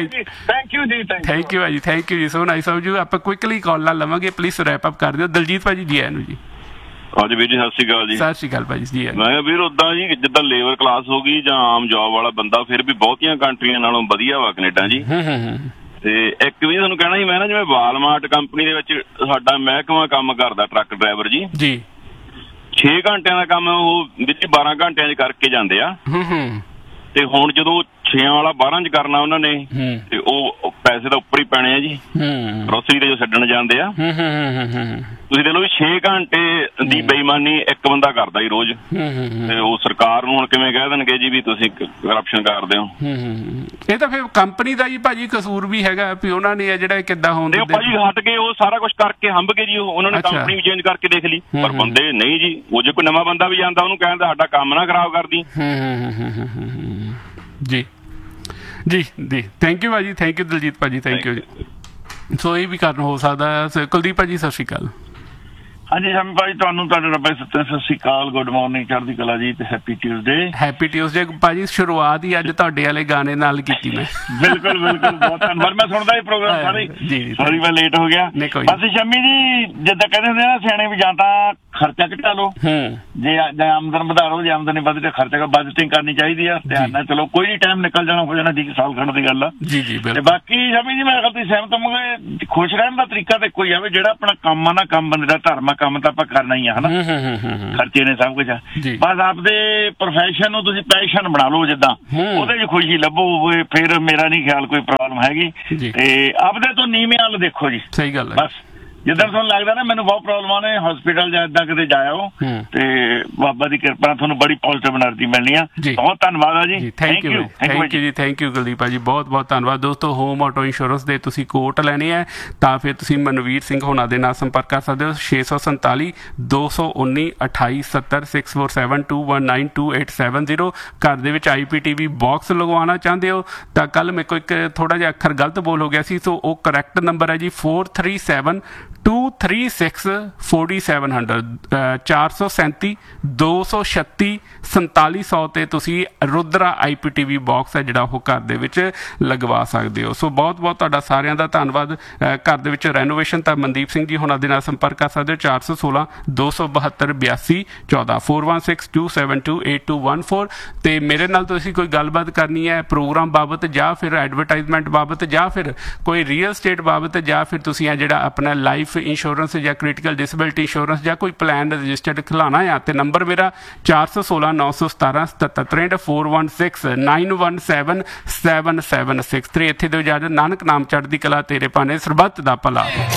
ਥੈਂਕ ਯੂ ਜੀ, ਥੈਂਕ ਯੂ ਭਾਜੀ, ਥੈਂਕ ਯੂ ਜੀ, ਸੋ ਨਾਈਸ ਆਫ ਯੂ। ਆਪਾਂ ਕੁਇਕਲੀ ਕਾਲ ਨਾਲ ਲਵਾਂਗੇ, ਪਲੀਜ਼ ਰੈਪ ਅਪ ਕਰ ਦਿਓ। ਦਲਜੀਤ ਭਾਜੀ ਜੀ ਆਇਆਂ ਨੂੰ ਜੀ। ਹਾਂਜੀ ਵੀਰ ਜੀ, ਸਤਿ ਸ਼੍ਰੀ ਅਕਾਲ ਜੀ। ਸਤਿ ਸ਼੍ਰੀ ਅਕਾਲ ਭਾਜੀ ਜੀ। ਮੈਂ ਕਿਹਾ ਵੀਰ ਉਦਾਂ ਜੀ ਜਿੱਦਾਂ ਲੇਬਰ ਕਲਾਸ ਹੋ ਗਈ ਜਾਂ ਆਮ ਜੌਬ ਵਾਲਾ ਬੰਦਾ ਫਿਰ ਵੀ ਬਹੁਤੀਆਂ ਕੰਟਰੀਆਂ ਨਾਲੋਂ ਵਧੀਆ ਵਾ ਕੈਨੇਡਾ ਜੀ। ਤੇ ਇੱਕ ਵੀ ਤੁਹਾਨੂੰ ਕਹਿਣਾ ਸੀ ਮੈਂ ਨਾ, ਜਿਵੇਂ ਵਾਲਮਾਰਟ ਕੰਪਨੀ ਦੇ ਵਿੱਚ ਸਾਡਾ ਮਹਿਕਮਾ ਕੰਮ ਕਰਦਾ ਟਰੱਕ ਡਰਾਈਵਰ ਜੀ ਜੀ ਛੇ ਘੰਟਿਆਂ ਦਾ ਕੰਮ ਉਹ ਵਿੱਚ ਬਾਰਾਂ ਘੰਟਿਆਂ 'ਚ ਕਰਕੇ ਜਾਂਦੇ ਆ। ਤੇ ਹੁਣ ਜਦੋਂ ਛੇਆਂ ਵਾਲਾ ਬਾਰਾਂ 'ਚ ਕਰਨਾ ਉਹਨਾਂ ਨੇ ਤੇ ਉਹ ਪੈਸੇ ਤਾਂ ਉੱਪਰ ਹੀ ਪੈਣੇ ਆ ਜੀ, ਗਰੋਸਰੀ ਤੇ ਜੋ ਛੱਡਣ ਜਾਂਦੇ ਆ। ਤੁਸੀਂ ਦੇਖ ਲਓ ਵੀ ਛੇ ਘੰਟੇ ਦੀ ਬੇਈਮਾਨੀ ਇੱਕ ਬੰਦਾ ਕਰਦਾ ਹੀ ਰੋਜ਼। ਤੇ ਉਹ ਸਰਕਾਰ ਨੂੰ ਹੁਣ ਕਿਵੇਂ ਕਹਿ ਦੇਣਗੇ ਜੀ ਵੀ ਤੁਸੀਂ ਕਰਪਸ਼ਨ ਕਰਦੇ ਹੋ। ਇਹ ਤਾਂ ਫਿਰ ਕੰਪਨੀ ਦਾ ਹੀ ਭਾਜੀ ਕਸੂਰ ਵੀ ਹੈਗਾ ਵੀ ਉਹਨਾਂ ਨੇ ਜਿਹੜਾ ਕਿੱਦਾਂ ਹੋਣ ਭਾਜੀ ਹਟ ਕੇ ਉਹ ਸਾਰਾ ਕੁਛ ਕਰਕੇ ਹੰਭ ਕੇ ਜੀ ਉਹਨਾਂ ਨੇ ਕੰਪਨੀ ਵੀ ਚੇਂਜ ਕਰਕੇ ਦੇਖ ਲਈ, ਪਰ ਬੰਦੇ ਨਹੀਂ ਜੀ। ਉਹ ਜੇ ਕੋਈ ਨਵਾਂ ਬੰਦਾ ਵੀ ਜਾਂਦਾ ਉਹਨੂੰ ਕਹਿੰਦਾ ਸਾਡਾ ਕੰਮ ਨਾ ਖਰਾਬ ਕਰਦੀ। ਜੀ ਜੀ ਜੀ ਥੈਂਕ ਯੂ ਭਾਜੀ, ਥੈਂਕ ਯੂ ਦਲਜੀਤ ਭਾਜੀ, ਥੈਂਕ ਯੂ ਜੀ। ਸੋ ਇਹ ਵੀ ਕਾਰਨ ਹੋ ਸਕਦਾ। ਕੁਲਦੀਪ ਭਾਜੀ ਸਤਿ ਸ਼੍ਰੀ ਅਕਾਲ। ਹਾਂਜੀ ਸ਼ਮੀ ਭਾਈ, ਤੁਹਾਨੂੰ ਤੁਹਾਡੇ ਰੱਬੇ ਸੱਤੇ ਸਤਿ ਸ਼੍ਰੀ ਅਕਾਲ, ਗੁੱਡ ਮਾਰਨਿੰਗ, ਚੜ੍ਹਦੀ ਕਲਾ ਜੀ, ਤੇ ਹੈਪੀ ਟਿਊਜ਼ਡੇ। ਹੈਪੀ ਟਿਊਜ਼ਡੇ ਭਾਜੀ, ਸ਼ੁਰੂਆਤ ਹੀ ਅੱਜ ਤੁਹਾਡੇ ਵਾਲੇ ਗਾਣੇ ਨਾਲ ਕੀਤੀ ਮੈਂ। ਬਿਲਕੁਲ ਬਿਲਕੁਲ, ਬਹੁਤ ਧੰਨਵਾਦ। ਮੈਂ ਸੁਣਦਾ ਹੀ ਪ੍ਰੋਗਰਾਮ ਸਾਰੇ, ਸੌਰੀ ਮੈਂ ਲੇਟ ਹੋ ਗਿਆ। ਬਸ ਸ਼ਮੀ ਜੀ, ਜਿੱਦਾਂ ਕਹਿੰਦੇ ਹੁੰਦੇ ਨਾ ਸਿਆਣੇ ਵੀ, ਜਾਂ ਤਾਂ ਖਰਚਾ ਘਟਾ ਲਓ, ਜੇ ਆਮਦਨ ਵਧਾ ਲਓ, ਜੇ ਆਮਦਨ ਵੱਧ ਤੇ ਖਰਚਾ ਬਜਟਿੰਗ ਕਰਨੀ ਚਾਹੀਦੀ ਆ, ਧਿਆਨ ਨਾਲ ਚਲੋ, ਕੋਈ ਨਹੀਂ ਟਾਈਮ ਨਿਕਲ ਜਾਣਾ, ਹੋ ਜਾਣਾ ਠੀਕ, ਸਾਲ ਖੰਡ ਦੀ ਗੱਲ ਆ। ਜੀ ਜੀ ਤੇ ਬਾਕੀ ਸ਼ਮੀ ਜੀ, ਮੇਰੇ ਖਿਆਲ ਤੁਸੀਂ ਸਹਿਮਤ ਹੋਵੋਗੇ, ਖੁਸ਼ ਰਹਿਣ ਦਾ ਤਰੀਕਾ ਤਾਂ ਕੋਈ ਆਵੇ, ਜਿਹੜਾ ਆਪਣਾ ਕੰਮ ਆ ਨਾ, ਕੰਮ ਬੰਦੇ ਦਾ ਧਰਮ ਆ, ਕੰਮ ਤਾਂ ਆਪਾਂ ਕਰਨਾ ਹੀ ਆ, ਹਨਾ, ਖਰਚੇ ਨੇ ਸਭ ਕੁਝ ਆ, ਬਸ ਆਪਦੇ ਪ੍ਰੋਫੈਸ਼ਨ ਨੂੰ ਤੁਸੀਂ ਪੈਸ਼ਨ ਬਣਾ ਲਓ, ਜਿੱਦਾਂ ਉਹਦੇ 'ਚ ਖੁਸ਼ੀ ਲੱਭੋ, ਫਿਰ ਮੇਰਾ ਨਹੀਂ ਖਿਆਲ ਕੋਈ ਪ੍ਰੋਬਲਮ ਹੈਗੀ। ਤੇ ਆਪਦੇ ਤੋਂ ਨੀਵੇਂ ਵੱਲ ਦੇਖੋ ਜੀ। ਸਹੀ ਗੱਲ ਹੈ। ਬਸ ਜਿੱਦਾਂ ਤੁਹਾਨੂੰ ਲੱਗਦਾ ਨਾ ਮੈਨੂੰ ਬਹੁਤ ਪ੍ਰੋਬਲਮਾਂ ਨੇ, ਹਸਪੀਟਲ ਜਾਂ ਏਦਾਂ ਕਿਤੇ ਜਾਇਓ, ਤੇ ਬਾਬਾ ਦੀ ਕਿਰਪਾ ਨਾਲ ਤੁਹਾਨੂੰ ਬੜੀ ਪੋਜ਼ਿਟਿਵ ਐਨਰਜੀ ਮਿਲਣੀ ਆ। ਬਹੁਤ ਧੰਨਵਾਦ ਆ ਜੀ, ਥੈਂਕ ਯੂ ਥੈਂਕ ਯੂ ਜੀ, ਥੈਂਕ ਯੂ ਕੁਲਦੀਪ ਭਾਜੀ, ਬਹੁਤ ਬਹੁਤ ਧੰਨਵਾਦ। ਦੋਸਤੋ, ਹੋਮ ਆਟੋ ਇੰਸ਼ੋਰੈਂਸ ਦੇ ਤੁਸੀਂ ਕੋਟ ਲੈਣੇ ਆ ਤਾਂ ਫਿਰ ਤੁਸੀਂ ਮਨਵੀਰ ਸਿੰਘ ਹੋਣਾ ਦੇ ਨਾਲ ਸੰਪਰਕ ਕਰ ਸਕਦੇ ਹੋ, ਛੇ ਸੌ ਸੰਤਾਲੀ ਦੋ ਸੌ ਉੱਨੀ ਅਠਾਈ ਸੱਤਰ six four seven to one nine to eight seven zero. ਘਰ ਦੇ ਵਿੱਚ ਆਈ ਪੀ ਟੀ ਵੀ ਬਾਕਸ ਲਗਵਾਉਣਾ ਚਾਹੁੰਦੇ ਹੋ ਤਾਂ ਕੱਲ ਮੇਰੇ ਕੋਲ ਇੱਕ ਥੋੜ੍ਹਾ ਜਿਹਾ ਅੱਖਰ ਗਲਤ ਬੋਲ ਹੋ ਗਿਆ ਸੀ, ਸੋ ਉਹ ਕਰੈਕਟ ਨੰਬਰ ਹੈ ਜੀ four three seven two three six forty seven hundred ਚਾਰ ਸੌ ਸੈਂਤੀ ਦੋ ਸੌ ਛੱਤੀ ਸੰਤਾਲੀ ਸੌ ਤੇ ਤੁਸੀਂ ਰੁਦਰਾ ਆਈ ਪੀ ਟੀ ਵੀ ਬਾਕਸ ਹੈ ਜਿਹੜਾ ਉਹ ਘਰ ਦੇ ਵਿੱਚ ਲਗਵਾ ਸਕਦੇ ਹੋ। ਸੋ ਬਹੁਤ ਬਹੁਤ ਤੁਹਾਡਾ ਸਾਰਿਆਂ ਦਾ ਧੰਨਵਾਦ। ਘਰ ਦੇ ਵਿੱਚ ਰੈਨੋਵੇਸ਼ਨ ਤਾਂ ਮਨਦੀਪ ਸਿੰਘ ਜੀ ਹੁਣਾਂ ਦੇ ਨਾਲ ਸੰਪਰਕ ਕਰ ਸਕਦੇ ਹੋ, ਚਾਰ ਸੌ ਸੋਲਾਂ ਦੋ ਸੌ ਬਹੱਤਰ ਬਿਆਸੀ ਚੌਦਾਂ four one six to seven to eight two one four. ਤੇ ਮੇਰੇ ਨਾਲ ਤੁਸੀਂ ਕੋਈ ਗੱਲਬਾਤ ਕਰਨੀ ਹੈ ਪ੍ਰੋਗਰਾਮ ਬਾਬਤ, ਜਾਂ ਫਿਰ ਐਡਵਰਟਾਈਜ਼ਮੈਂਟ ਬਾਬਤ, ਜਾਂ ਫਿਰ ਕੋਈ ਰੀਅਲ ਸਟੇਟ ਬਾਬਤ, ਜਾਂ ਫਿਰ ਤੁਸੀਂ ਆ ਜਿਹੜਾ ਆਪਣਾ ਲਾਈਫ ਇੰਸ਼ੋਰੈਂਸ ਜਾਂ ਕ੍ਰਿਟੀਕਲ ਡਿਸੇਬਿਲਿਟੀ ਇੰਸ਼ੋਰੈਂਸ ਜਾਂ ਕੋਈ ਪਲਾਨ ਰਜਿਸਟਰਡ ਖਿਲਾਉਣਾ ਆ, ਤੇ ਨੰਬਰ ਮੇਰਾ ਚਾਰ ਸੌ ਸੋਲਾਂ ਨੌ ਸੌ ਸਤਾਰਾਂ ਸਤੱਤਰ ਤਰੇਂਹਠ four one six nine one seven seven seven six three. ਇੱਥੇ ਦਿਓ ਇਜਾਜ਼ਤ। ਨਾਨਕ ਨਾਮ ਚੜ੍ਹਦੀ ਕਲਾ, ਤੇਰੇ ਭਾਣੇ ਸਰਬੱਤ ਦਾ ਭਲਾ।